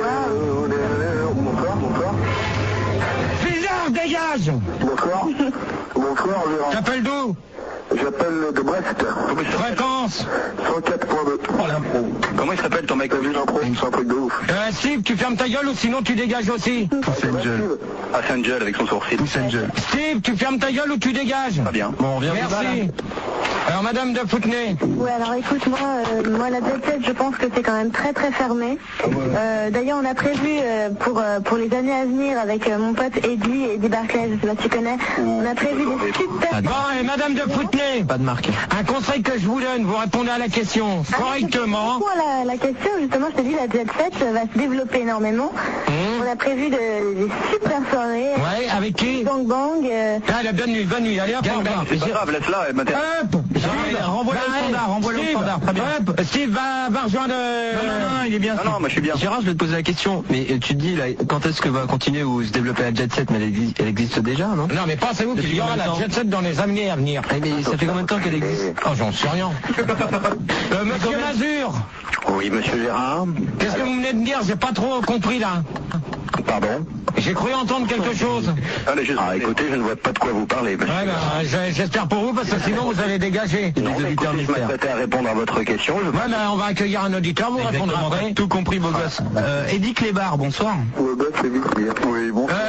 Bonsoir. Fildar, dégage. Bonsoir, Gérard. T'appelles d'où? J'appelle de Brest. Fréquence 104.2. Oh, l'impro. Comment il s'appelle ton mec? T'as vu l'impro? C'est un truc de ouf. Steve, tu fermes ta gueule ou sinon tu dégages aussi? Puss Angel. Ah, c'est Angel avec son sourcil. Puss Angel. Steve, tu fermes ta gueule ou tu dégages? Très bien. Bon, on revient. Merci. Alors, Madame de Foutenay. Ouais, alors écoute, moi la jet set, je pense que c'est quand même très très fermé. D'ailleurs, on a prévu pour les années à venir avec mon pote Eddie Barclay, je sais pas si tu connais, on a prévu des super... Bon, et Madame de Foutenay. Pas de marque. Un conseil que je vous donne, vous répondez à la question correctement. Moi, la question, justement, je te dis, la jet set va se développer énormément. On a prévu des super soirées. Ouais, avec qui? Bang Bang. Allez, bonne nuit, allez, hop, au revoir. C'est pas grave, laisse-la, elle m'intéresse. Hop, Renvoie-le au standard, renvoie-le au standard. Très bien. Hop, Steve va rejoindre... Non, il est bien. Non, moi je suis bien. Gérard, je vais te poser la question, mais tu te dis, là, quand est-ce que va continuer ou se développer la jet set, mais elle existe déjà, non? Non, mais pensez-vous qu'il y aura la jet set dans les années à venir? Mais ça fait combien de temps qu'elle existe? Oh, j'en sais rien. Monsieur Mazur. Oui, monsieur Gérard. Qu'est-ce que vous venez de dire? J'ai pas trop compris, là. Pardon? J'ai cru entendre quelque chose. Ah, écoutez, je ne vois pas de quoi vous parlez, monsieur. Ouais, j'espère pour vous, parce que sinon vous allez dégager. Non, mais écoutez, je m'apprêtais à répondre à votre question. Ouais, on va accueillir un auditeur, vous répondrez après. Tout compris, beau gosse. Eddie Clébar, bonsoir. Beau gosse, c'est vite. Oui, bonsoir.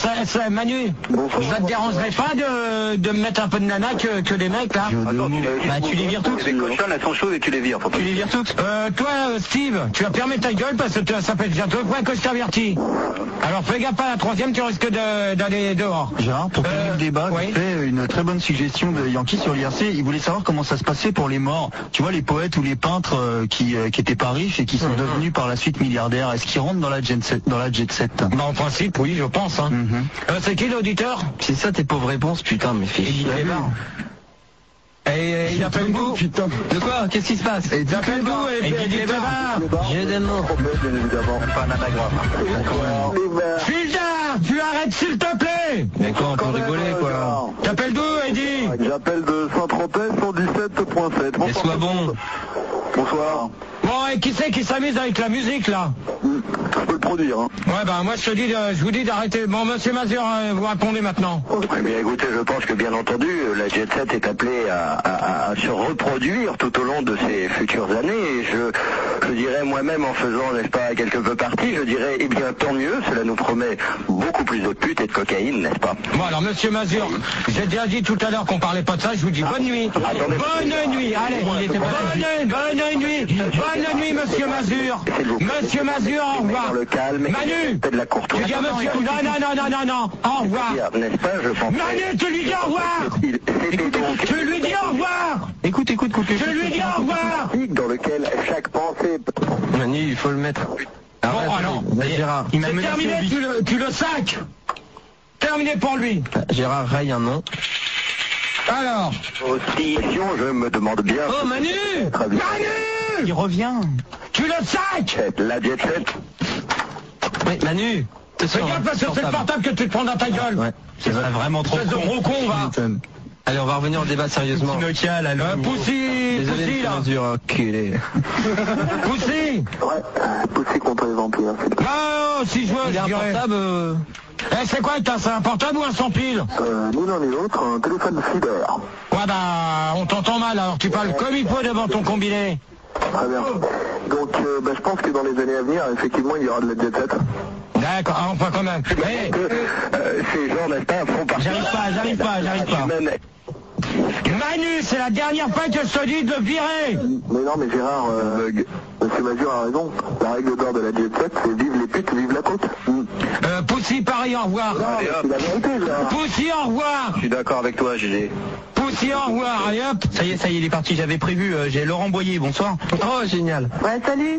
Manu, Bonsoir. ça te dérangerait pas de me mettre un peu de nana que des mecs, là? Bah, tu les vires toutes. Les cochons, elles sont chaudes et tu les vires. Tu les vires toutes. Toi, Steve, tu vas fermer ta gueule parce que ça fait déjà 2 fois que je t'avertis. Alors fais gaffe à la troisième, tu risques d'aller dehors. Gérard, pour finir le débat, oui. tu fais une très bonne suggestion de Yankee sur l'IRC. Il voulait savoir comment ça se passait pour les morts. Tu vois, les poètes ou les peintres qui étaient pas riches et qui sont devenus par la suite milliardaires. Est-ce qu'ils rentrent dans la jet set? Bah, en principe, oui, je pense. Hein. C'est qui l'auditeur? C'est ça tes pauvres réponses, putain, mais fais chier. Et il appelle d'où? De quoi? Qu'est-ce qui se passe? Il appelle d'où? J'ai des mots. Bien évidemment. Pas un anagramme. Fildar, tu arrêtes s'il te plaît. Mais quoi, on peut rigoler, quoi. T'appelles d'où, Eddie? J'appelle de Saint-Tropez 117.7. Mais sois bon. Bonsoir. Bon, et qui c'est qui s'amuse avec la musique, là? Je peux le produire, hein. Ouais, bah, moi, je vous dis d'arrêter. Bon, monsieur Mazur, vous répondez maintenant. Eh bien, écoutez, je pense que, bien entendu, la jet set est appelée à se reproduire tout au long de ces futures années. Et je dirais moi-même, en faisant, n'est-ce pas, quelque peu partie, je dirais, eh bien, tant mieux, cela nous promet beaucoup plus de putes et de cocaïne, n'est-ce pas? Bon, alors, monsieur Mazur, j'ai déjà dit tout à l'heure qu'on parlait pas de ça, je vous dis bonne nuit. Bonne nuit, allez, bonne nuit. Bonne nuit, monsieur Mazur. Monsieur Mazur, au revoir. Dans le calme. Manu. De la courtoisie. Tu dis à monsieur... Non. Au revoir. N'est-ce pas, je pense. Manu, tu lui dis au revoir. Tu lui dis au revoir. Écoute. Tu lui dis au revoir. Dans lequel chaque pensée... Manu, il faut le mettre. Bon, alors, Gérard. Il m'a c'est menacé terminé, tu le sacs. Terminé pour lui. Gérard raye un nom. Alors. Aussi, je me demande bien... Oh, Manu. Il revient. Tu le sacs. La jet set. Oui, Manu. Regarde parce que c'est le portable que tu te prends dans ta gueule. Ouais. C'est vraiment trop Espèce de gros con, va. Allez, on va revenir au débat sérieusement. Nokia, là, Désolé, Poussi, là. Mazur, enculé. Poussi. Ouais, pousser contre les vampires. Oh, si je veux, Il je a un dirais. portable. C'est quoi, c'est un portable ou un sans pile? Ni l'un ni l'autre, un téléphone filaire. Ouais, bah, on t'entend mal, alors tu parles comme il faut devant ton combiné. Très bien. Donc, je pense que dans les années à venir, effectivement, il y aura de la jet set. D'accord, enfin quand même. Hey. Ces gens, n'est-ce pas, font partie... J'arrive pas. Manu, c'est la dernière fois que je te dis de le virer. Mais non, mais Gérard, monsieur Mazur a raison. La règle d'or de la jet set, c'est vive les putes, vive la côte. Poussi, pareil, au revoir. C'est la vérité, Gérard. Poussi, au revoir. Je suis d'accord avec toi, GG. Poussi, au revoir. Allez hop. Ça y est, il est parti. J'avais prévu. J'ai Laurent Boyer. Bonsoir. Oh, génial. Ouais, salut.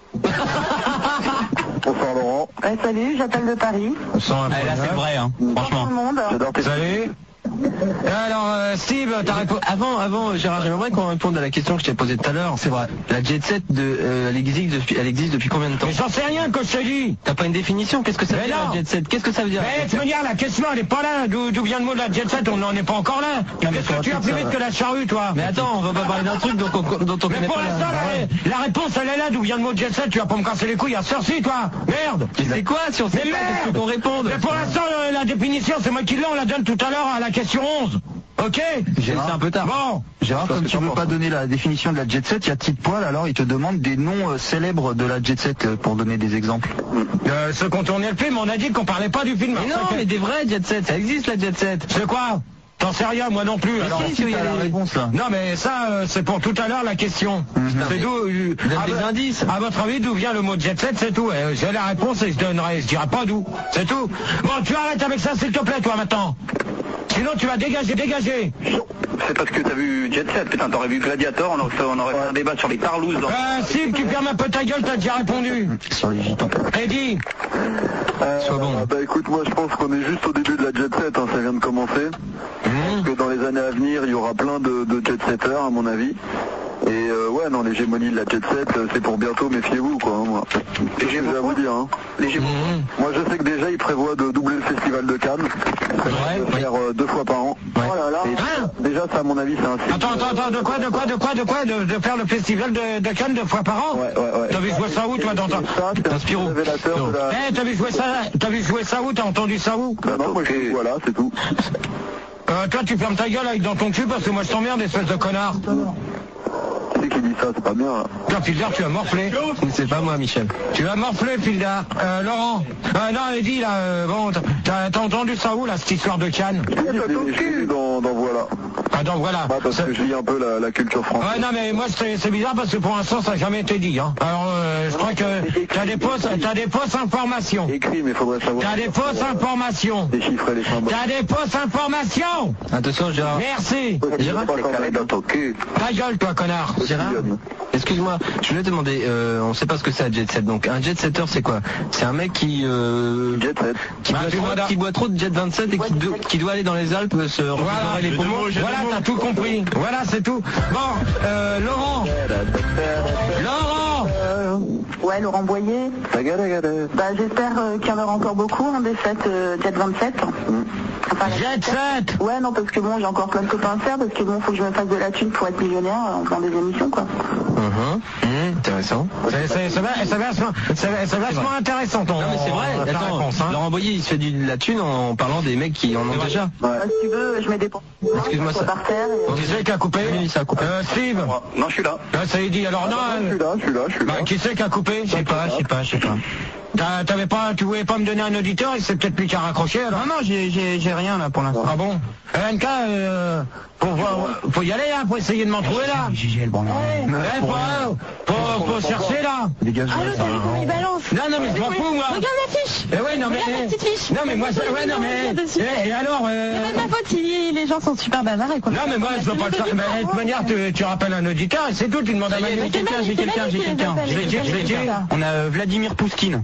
Bonsoir Laurent. Ouais, salut, j'appelle de Paris. Là, c'est vrai, hein. Franchement. Tout le monde. J'adore tes... Salut. Alors, Steve, t'as répondu... Avant, Gérard, j'aimerais qu'on réponde à la question que je t'ai posée tout à l'heure. C'est vrai. La jet set, elle existe depuis combien de temps? Mais j'en sais rien que je te dis. T'as pas une définition? Qu'est-ce que ça veut dire la jet set? Qu'est-ce que ça veut dire? Mais tu me dis, la question elle est pas là. D'où vient le mot de la jet set? On n'en est pas encore là. Qu'est-ce que tu as plus vite que la charrue, toi? Mais attends, on va pas parler d'un truc dont on Mais connaît pour pas l'instant, la réponse elle est là. D'où vient le mot de jet set? Tu vas pas me casser les couilles à sorci, toi. Merde. Mais c'est quoi si on sait Mais pas? merde. Qu'est-ce qu'on réponde? Mais pour l'instant, la définition, c'est moi qui l'ai. On la donne tout à l'heure à la question 11. Ok? C'est un peu tard. Bon. Gérard, comme tu veux pas donner la définition de la jet set, il y a Tite Poil, alors il te demande des noms célèbres de la jet set pour donner des exemples. Ceux qui ont tourné le film, on a dit qu'on parlait pas du film. Mais non, mais des vrais jet set, ça existe la jet set. C'est quoi? T'en sais rien, moi non plus. Mais Alors, si, il y a la réponse là. non, mais ça, c'est pour tout à l'heure la question. C'est d'où... Donne des indices. À votre avis, d'où vient le mot jet set, c'est tout. J'ai la réponse et je dirai pas d'où. C'est tout. Bon, tu arrêtes avec ça, s'il te plaît, toi, maintenant. Sinon, tu vas dégager. C'est parce que t'as vu Jet Set, putain, t'aurais vu Gladiator, on aurait fait un débat sur les tarlouses. Si tu fermes un peu ta gueule, t'as déjà répondu. Sur les gitans. Eddie. Sois bon. Bah écoute, moi je pense qu'on est juste au début de la jet set, hein, ça vient de commencer. Je pense que dans les années à venir, il y aura plein de jet setters, à mon avis. Et ouais, non, l'hégémonie de la jet set, c'est pour bientôt, méfiez-vous, quoi. Hein, moi. C'est ce que j'ai à vous dire. Hein. Moi, je sais que déjà, ils prévoient de doubler le festival de Cannes. De faire 2 fois par an. Ouais. Oh là là. Et déjà, ça, à mon avis, c'est un signe. Attends, de quoi de faire le festival de Cannes 2 fois par an? Ouais. T'as vu jouer ça où, toi, dans ta... Ça, c'est un Spirou. révélateur de la... T'as vu jouer ça où? T'as entendu ça où? Bah non, moi, voilà, c'est tout. Toi, tu fermes ta gueule avec dans ton cul parce que moi, je t'emmerde, espèce de connard. Qui c'est qui dit ça? C'est pas bien, là. Toi, Fildar, tu vas morfler. C'est pas moi, Michel. Tu vas morfler, Fildar. Laurent. Non, Eddie, là, bon, t'as entendu ça où, là, cette histoire de Cannes? Je l'ai vu dans Voilà. Ah, donc voilà. Ouais, parce que je lis un peu la culture française. Ouais, non, mais moi, c'est bizarre parce que pour l'instant, ça n'a jamais été dit. Hein. Alors, je crois que t'as des fausses informations. Écrit, mais faudrait savoir. T'as des fausses informations. Déchiffrer les symboles. T'as des fausses informations. Attention, Gérard. Merci. Gérard, dans ton cul. Ta gueule, toi, connard. Gérard, excuse-moi, je voulais te demander, on sait pas ce que c'est un jet set. Donc un jet setter, c'est quoi? C'est un mec qui qui boit trop de jet 27 et qui doit aller dans les Alpes se revigorer les poumons. Voilà, t'as tout compris. Voilà, c'est tout. Bon, Laurent. Ouais, Laurent Boyer. Bah, j'espère qu'il y en aura encore beaucoup, des fêtes Jet 27. Enfin, Jet 7. Ouais, non, parce que bon, j'ai encore plein de copains à faire, parce que bon, faut que je me fasse de la thune pour être millionnaire en faisant des émissions, quoi. Intéressant. C'est vachement intéressant ton. Non mais c'est vrai, ta attends, réponse, hein. Laurent Boyer il se fait de la thune en parlant des mecs qui en ont déjà. Bah, si tu veux, je mets des Excuse-moi, ça. par terre. Qui c'est qui a coupé? Oui, ça a coupé. Steve. Non, je suis là. Ça y dit, alors non. Je suis là. Bah, qui c'est qui a coupé? Je sais pas. Tu voulais pas me donner un auditeur, il s'est peut-être plus qu'à raccrocher alors. Non, j'ai rien là pour l'instant. Ah bon? NK, Faut y aller, hein, faut essayer de m'en trouver là. Faut chercher là. Dégage. Allô, t'as vu comment il balance? Non, mais je m'en fous, moi. Regarde la fiche. Ouais, non, mais. Regarde la petite fiche. Non, mais moi, et alors C'est pas de ma faute si les gens sont super bavards et quoi. Non, mais moi, je veux pas le faire. De toute manière, tu rappelles un auditeur et c'est tout, tu demandes à Manu. J'ai quelqu'un. Je l'ai dit. On a Vladimir Pouskine.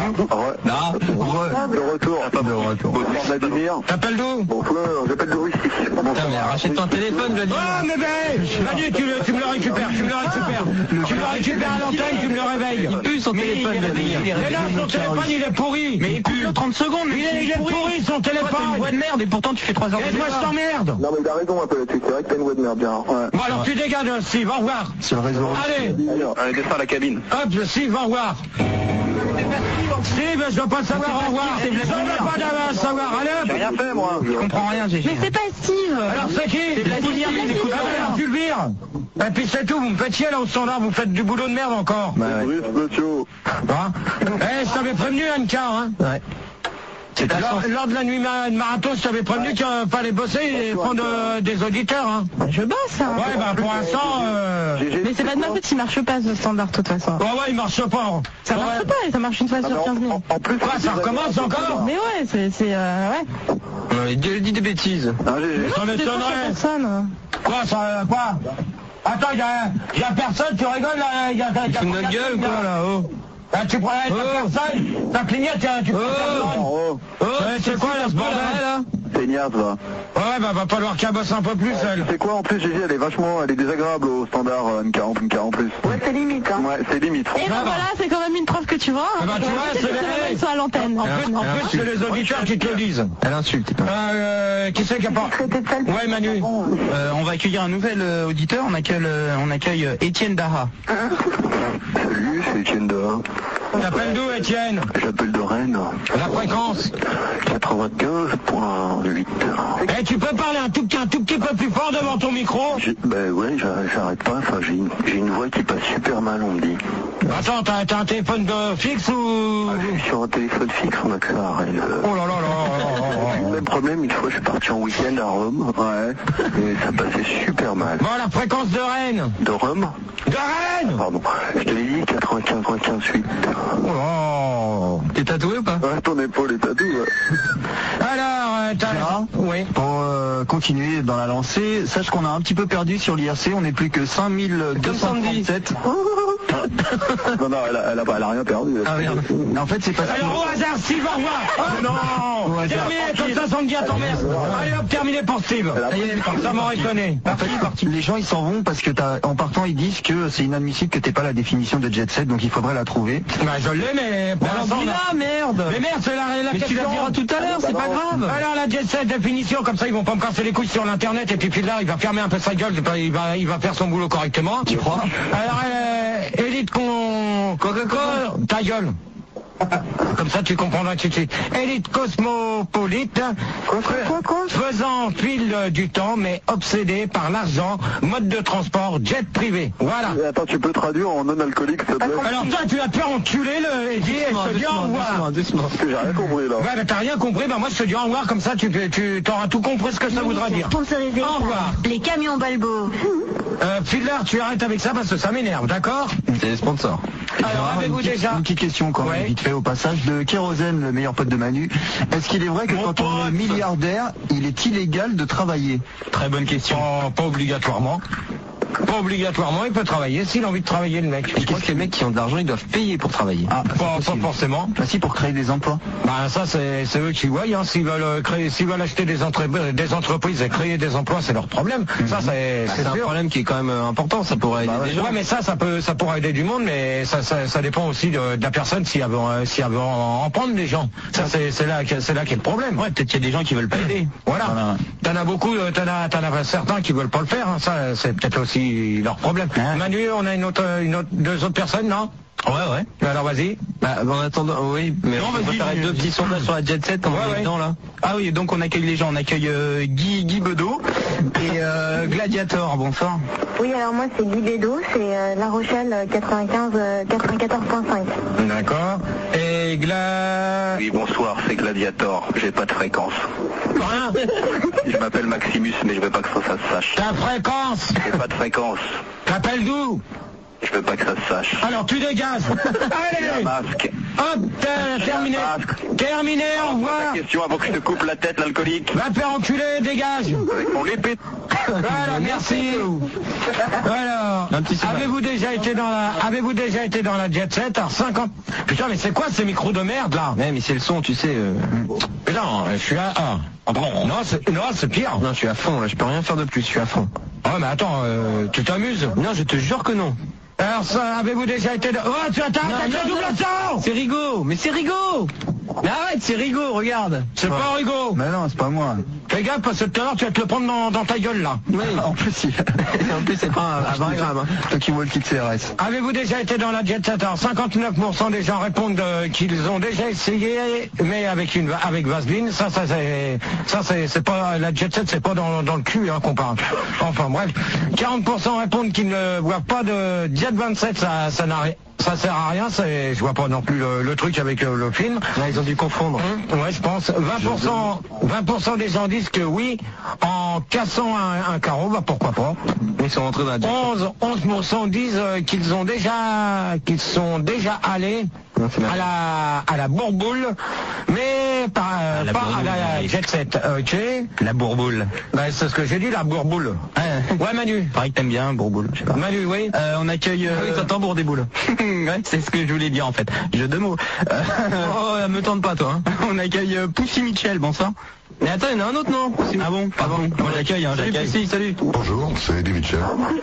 De retour. Vladimir. T'appelles d'où? J'appelle de Russie. Putain, mais rachète ton téléphone, Vladimir. Oh, mais Manu, tu me le récupères. Tu me le récupères à l'antenne, tu me le réveilles. Il pue son téléphone, Vladimir. Mais là, son téléphone, il est pourri. Mais il pue 30 secondes. Il est pourri, son téléphone. T'as une voix de merde et pourtant tu fais 3 heures de moi, je t'emmerde. Non, mais il a raison un peu là-dessus. C'est vrai que t'as une voix de merde, bien. Ouais. Bon, alors tu dégages, Steve, au revoir. C'est le réseau. Allez, descends à la cabine. hop, Steve, au revoir. Steve, je veux pas le savoir, au revoir. Je veux pas le savoir, allez hop. J'ai rien fait, moi. Je comprends rien, Gégé. Mais c'est pas Steve. Alors c'est qui? C'est Vladimir, il écoute pas. Alors tu le vires. Et puis c'est tout, vous me faites chier là au standard, vous faites du boulot de merde encore. Brice Botio. Hein? Je t'avais prévenu, Anka, hein. Ouais. Lors de la nuit de marathon, je t'avais prévenu qu'il fallait bosser et prendre des auditeurs, hein. Je bosse, hein. Ouais, bah pour l'instant... Mais c'est pas de ma faute s'il marche pas ce standard de toute façon. Ouais, il marche pas. Ça marche pas, ça marche une fois sur 15 000. En plus, Quoi, ça recommence encore? Mais ouais, ouais. Non, il dit des bêtises. Ça m'étonnerait. Personne. Quoi, ça, quoi? Attends, y a personne, tu rigoles là? Il fout notre gueule ou quoi là, oh? Tu prends personne, ta clignette, tu prends c'est quoi là ce bordel là? C'est Niaz, là. Ouais, bah va falloir qu'elle bosse un peu plus, elle. C'est quoi en plus, Gégé, elle est désagréable au standard NK en plus. Ouais, c'est limite, hein. Ouais, c'est limite. Et ben voilà, c'est quand même une preuve que tu vois. Eh ben, tu vois, c'est ils sont à l'antenne. En plus, c'est les auditeurs qui te le disent. Elle insulte. Qui c'est qui a pas? Ouais, Manu. On va accueillir un nouvel auditeur. On accueille Étienne Daha. Salut, c'est Étienne Daha. T'appelles d'où, Étienne? J'appelle de Rennes. La fréquence? 95.8. Eh, tu peux parler un tout petit peu plus fort devant ton micro? Ben ouais, j'arrête pas. Enfin, j'ai une voix qui passe super mal, on me dit. Attends, t'as un téléphone fixe ou... Sur un téléphone fixe, on a que ça à Rennes. Oh là là là. Le même problème, une fois, je suis parti en week-end à Rome. Ouais. Et ça passait super mal. Bon, la fréquence de Rennes? De Rome? De Rennes? Pardon. Je te l'ai dit, 95.8. Oh. T'es tatoué ou pas? Ouais, ton épaule est tatouée. Ouais. Alors, Gérard, oui. Pour continuer dans la lancée, sache qu'on a un petit peu perdu sur l'IRC, on est plus que 5237. Non, elle a rien perdu. Ah merde. En fait, c'est pas ça. Alors, au hasard, Steve, au revoir. Non. Terminé, comme ça, on me dit à ton mère. Allez hop, terminé pour Steve. Ça m'aurait étonné. En fait, les gens ils s'en vont parce que en partant ils disent que c'est inadmissible que t'aies pas la définition de jet set, donc il faudrait la trouver. Bah je l'ai, mais pour l'instant, merde. Mais merde, c'est la Mais question. tu la diras tout à l'heure, c'est pas grave. Alors la jet set définition, comme ça ils vont pas me casser les couilles sur l'internet et puis là il va fermer un peu sa gueule, il va faire son boulot correctement. Tu crois? Alors élite Coca-Cola, ta gueule. Comme ça tu comprendras tout de suite. Élite cosmopolite, faisant fil du temps mais obsédé par l'argent, mode de transport, jet privé. Voilà. Attends, tu peux traduire en non-alcoolique, s'il te plaît? Alors toi tu vas te faire enculer le Eddie et je te dis au revoir. Parce que j'ai rien compris là. Ouais, mais t'as rien compris, bah moi je te dis au revoir, comme ça tu t'auras tout compris ce que ça voudra dire. Sponsorisé Au revoir. par les camions Balbo. Fiddler, tu arrêtes avec ça parce que ça m'énerve, d'accord? C'est les sponsors. Alors avez-vous déjà... Une petite question quand même, vite fait au passage, de Kérosène, le meilleur pote de Manu. Est-ce qu'il est vrai que quand on est milliardaire, il est illégal de travailler? Très bonne question. Pas obligatoirement. Pas obligatoirement, il peut travailler s'il a envie de travailler, le mec. Je crois que les mecs qui ont de l'argent, ils doivent payer pour travailler. Ah, pas forcément. Bah si, pour créer des emplois. Bah ça c'est eux qui voient, hein. S'ils veulent acheter des entreprises et créer des emplois, c'est leur problème. Ça c'est un problème qui est quand même important, ça pourrait aider des gens. Ouais, mais ça pourrait aider du monde, mais ça dépend aussi de la personne si elle veut en prendre des gens. Ça c'est là qu'est le problème. Ouais, peut-être qu'il y a des gens qui veulent pas aider. Voilà. T'en as beaucoup, t'en as certains qui veulent pas le faire, hein. Ça c'est peut-être aussi leur problème. Manu, on a deux autres personnes, non? Ouais. Alors vas-y. Bah, en attendant, oui, mais on va faire deux petits sondages sur la jet set, on est dedans là. Ah oui, donc on accueille les gens, on accueille Guy Bedeau. Et Gladiator, bonsoir. Oui, alors moi c'est Libédo, c'est La Rochelle 94.5. D'accord. Et Oui, bonsoir, c'est Gladiator, j'ai pas de fréquence. Rien. Je m'appelle Maximus, mais je veux pas que ça se sache. Ta fréquence. J'ai pas de fréquence. T'appelles d'où? Je veux pas que ça se sache. Alors tu dégages. J'ai un Allez. masque. Hop, terminé. Terminé, au revoir. Question avant que je te coupe la tête, l'alcoolique. Va te faire enculer, dégage. Avec mon épée. Voilà, merci. Alors, avez-vous déjà été dans la Jet Set? Alors 50. Putain, mais c'est quoi ces micros de merde là? Ouais, mais c'est le son, tu sais. Putain, je suis à 1. Non, c'est pire. Non, je suis à fond, là, je peux rien faire de plus, je suis à fond. Oh, mais attends, tu t'amuses? Non, je te jure que non. Alors ça, avez-vous déjà été... Oh, tu attends, le double sang. C'est Rigaud, mais c'est Rigaud. Mais arrête, c'est Rigaud, regarde. C'est pas Rigaud. Mais non, c'est pas moi. Fais gaffe, parce que tout à l'heure, tu vas te le prendre dans ta gueule, là. Oui. En plus, c'est pas à 20 grammes. Hein. Toi qui vois le kit CRS. Avez-vous déjà été dans la Jet Set? Alors 59% des gens répondent qu'ils ont déjà essayé, mais avec Vaseline. Ça c'est pas la Jet Set, c'est pas dans le cul hein, qu'on parle. Enfin bref, 40% répondent qu'ils ne voient pas de Jet 27. Ça n'a rien. Ça sert à rien, je vois pas non plus le truc avec le film. Là, ils ont dû confondre. Ouais, je pense. 20% des gens disent que oui, en cassant un carreau, bah pourquoi pas. Ils sont rentrés dans la Jet Set. 11% disent qu'ils sont déjà allés à la bourboule, mais pas à la Jet Set. Ok. La bourboule. Bah, c'est ce que j'ai dit, la bourboule. Ouais, Manu. Pareil que t'aimes bien, bourboule. Je sais pas. Manu, oui. On accueille. Ah oui, t'entends bourre des boules. Ouais, c'est ce que je voulais dire en fait. Jeu de mots. Oh, me tente pas toi. Hein. On accueille Poussy Mitchell, bonsoir. Mais attends, il y en a un autre non? Ah bon, pardon. Moi j'accueille, hein, j'accueille. Poussy, salut. Bonjour, c'est Eddie Mitchell.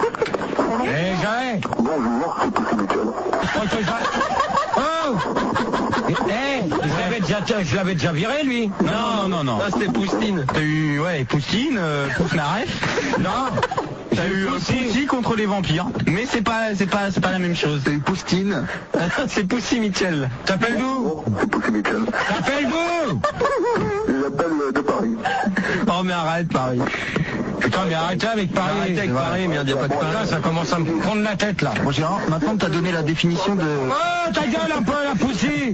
Eh, Jarret. Bonjour, c'est Poussy Mitchell. Oh. Je l'avais déjà viré lui. Non. Ça c'était Poussine. T'as eu, Poussine, Pousnaref. Non. T'as eu Poussy contre les vampires. Mais c'est pas la même chose. C'est Poustine. C'est Poussy Mitchell. T'appelles d'où? C'est Poussy Mitchell. T'appelles d'où? J'appelle de Paris. Oh mais arrête Paris. Putain mais arrêtez avec Paris. Arrêtez avec Paris, merde, y a pas de Paris. Là ça commence à me prendre la tête là. Bon Gérard, maintenant que t'as donné la définition de... Oh ta gueule un peu la Poussy.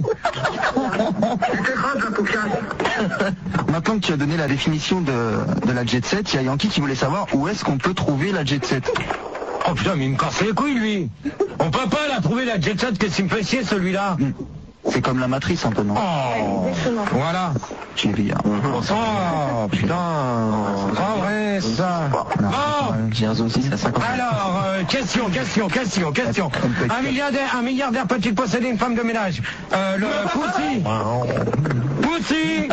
Maintenant que tu as donné la définition de la Jet Set, il y a Yankee qui voulait savoir où est-ce qu'on peut trouver la Jet Set. Oh putain mais il me casse les couilles lui. On peut pas la trouver la Jet Set, qu'est-ce qu'il me fait chier celui-là. C'est comme la matrice un peu, non? Oh, voilà. Thierry. Oh putain. Oh ouais ça. Bon. J'ai un zone 6 à 50. Alors, question. Un milliardaire peut-il posséder une femme de ménage? Le Poussy. Poussy.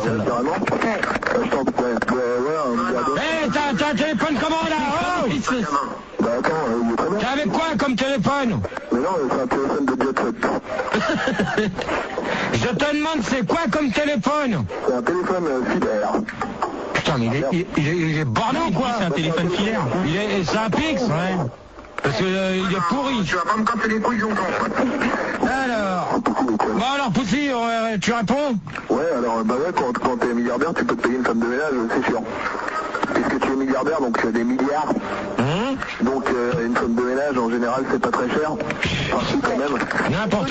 T'as un téléphone comment là? Oh. Bah attends, il est très bien. T'as avec quoi comme téléphone? Mais non, c'est un téléphone de Jet Set. Je te demande c'est quoi comme téléphone? C'est un téléphone filaire. Putain mais il est borné ou quoi? C'est un téléphone filaire. C'est un Pix? Ouais. Parce que il est pourri. Tu vas pas me casser les couilles longtemps. Alors. Bon alors Poussy, tu réponds? Ouais, alors bah ouais, quand t'es milliardaire, tu peux te payer une femme de ménage, c'est sûr. Puisque tu es milliardaire, donc tu as des milliards. Donc une femme de ménage en général c'est pas très cher. Enfin si quand même. N'importe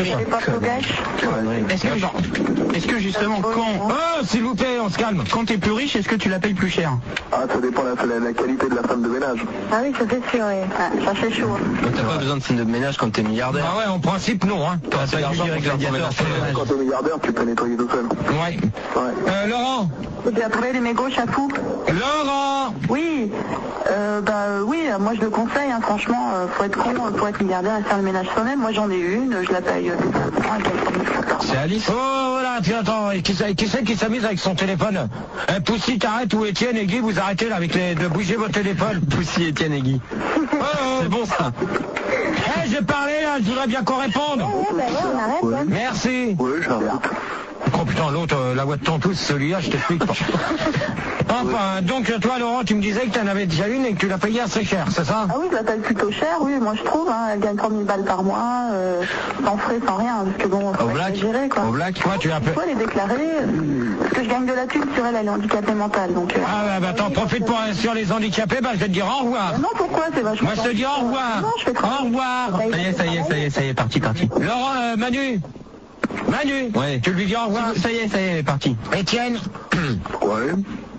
quoi. Est-ce que justement quand... Oh s'il vous plaît, on se calme. Quand t'es plus riche, est-ce que tu la payes plus cher? Ah ça dépend de la qualité de la femme de ménage. Ah oui, ça c'est sûr, oui. Ah, ça c'est chaud. Donc t'as pas besoin de femme de ménage quand t'es milliardaire. Ah ouais, en principe non. Hein. T'as pas l'argent pour faire ton ménage. Quand t'es milliardaire, tu peux nettoyer tout seul. Ouais. Laurent. Vous avez trouvé les mégots chafou? Laurent. Oui. Oui, moi je le conseille, hein, franchement, faut être con pour être milliardaire et faire le ménage soi-même. Moi j'en ai une, je la paye. C'est Alice. Oh voilà, attends, qui c'est qui s'amuse avec son téléphone? Poussy, t'arrêtes ou Étienne et Guy, vous arrêtez là de bouger votre téléphone. Poussy, Étienne et Guy. C'est bon ça. J'ai parlé là, je voudrais bien qu'on réponde. On arrête, hein. Merci. Oui, j'arrête. Oh putain, l'autre, la voix de Tantous, celui-là, je t'explique pas. Enfin, donc toi, Laurent, tu me disais que tu en avais déjà une et que tu l'as payée assez cher, c'est ça? Ah oui, je la paye plutôt cher, oui, moi je trouve, hein, elle gagne 3000 balles par mois, sans frais, sans rien, parce que bon, faut exagérer, quoi. Au black, toi, tu as Il faut les déclarer, parce que je gagne de la thune sur elle, elle est handicapée mentale, donc... Ah bah t'en profites pour sur les handicapés, bah je vais te dire au revoir. Non, pourquoi? C'est vachement... Moi je te dis au revoir. Non, je fais au revoir. Ça y est, parti. Laurent, Manu, ouais. Tu lui dis au revoir. Ça y est, elle est partie. Étienne. Ouais.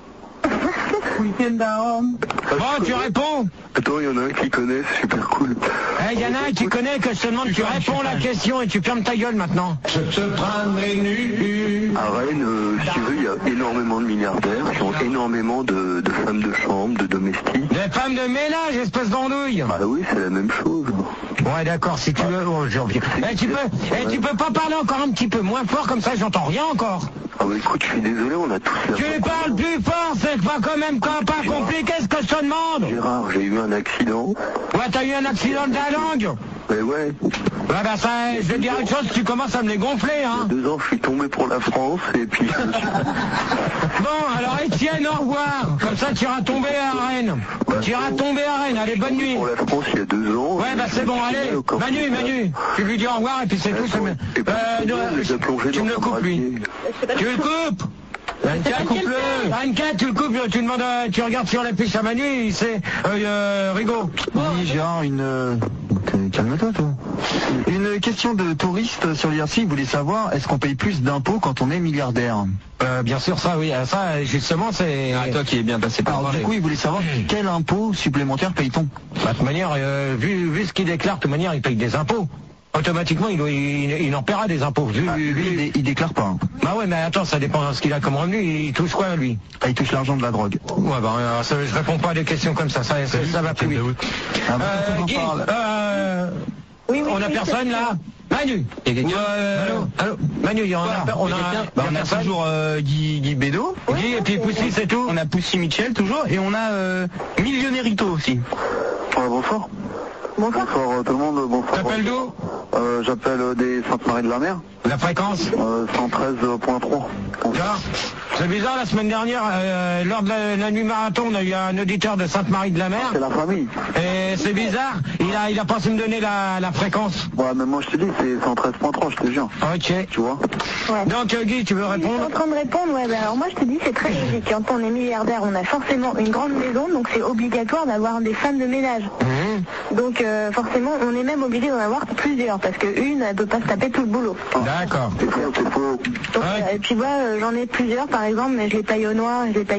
Weekend down. Bon, tu réponds. Attends, il y en a un qui connaît, c'est super cool. Il y en a un qui connaît que je te demande, tu réponds la question et tu fermes ta gueule maintenant. Je te prendrai nu. À Rennes, si tu veux, il y a énormément de milliardaires qui ont énormément de femmes de chambre, de domestiques. Des femmes de ménage, espèce d'andouille. Ah oui, c'est la même chose. Ouais, d'accord, si tu veux, oh, je reviens. Tu peux pas parler encore un petit peu moins fort, comme ça j'entends rien encore. Ah bah écoute, je suis désolé, on a tous la... Tu parles plus fort, c'est pas quand même pas compliqué ce que je te demande. Gérard, j'ai eu un accident. Ouais, t'as eu un accident de la langue. Mais ouais. Ouais, bah ça, je vais te dire une chose, tu commences à me les gonfler, hein. Il y a 2 ans, je suis tombé pour la France, et puis... Bon, alors Étienne, au revoir. Comme ça, tu iras tomber à Rennes. Tu iras tomber à Rennes, allez, bonne nuit. Pour la France, il y a 2 ans... Ouais, bah c'est bon, allez. Manu, tu lui dis au revoir, et puis c'est tout. Tu me le coupes, lui. Tu le coupes. Anka, tu le coupes, tu demandes, tu regardes sur la fiche à Manu, c'est Rigaud. Oui, Gérard, calme-toi, toi. Une question de touriste sur l'IRC, il voulait savoir, est-ce qu'on paye plus d'impôts quand on est milliardaire? Bien sûr, ça, oui. Ça, justement, c'est... Ah, toi qui es bien passé par... Alors, du coup, il voulait savoir quel impôt supplémentaire paye-t-on? Bah, de toute manière, vu ce qu'il déclare, de toute manière, il paye des impôts. Automatiquement, il en paiera des impôts. Il déclare pas. Hein. Bah ouais, mais attends, ça dépend de ce qu'il a comme revenu. Il touche quoi, lui? Il touche l'argent de la drogue. Ouais, bah je réponds pas à des questions comme ça. Ça va plus vite. Guy, on a personne là? Manu. Allô Manu, on a toujours Guy Bédo. Guy et puis Poussy, c'est tout. On a Poussy Michel toujours et on a Millionérito aussi. Bonsoir. Bonsoir tout le monde, bonsoir. T'appelles d'où? J'appelle des Sainte-Marie-de-la-Mer. La fréquence 113.3. C'est bizarre, la semaine dernière, lors de la nuit marathon, on a eu un auditeur de Sainte-Marie-de-la-Mer. C'est la famille. Et c'est bizarre, il a pas su me donner la fréquence. Ouais, mais moi je te dis, c'est 113.3, je te jure. Ok. Tu vois? Ouais. Donc Guy, tu veux répondre? Je suis en train de répondre, ouais, alors moi je te dis, c'est très logique. Quand on est milliardaire, on a forcément une grande maison, donc c'est obligatoire d'avoir des femmes de ménage. Donc forcément, on est même obligé d'en avoir plusieurs, parce qu'une, elle peut pas se taper tout le boulot. D'accord. C'est faux. Donc, et puis moi, j'en ai plusieurs, par exemple, mais je les paye au noir, je les paye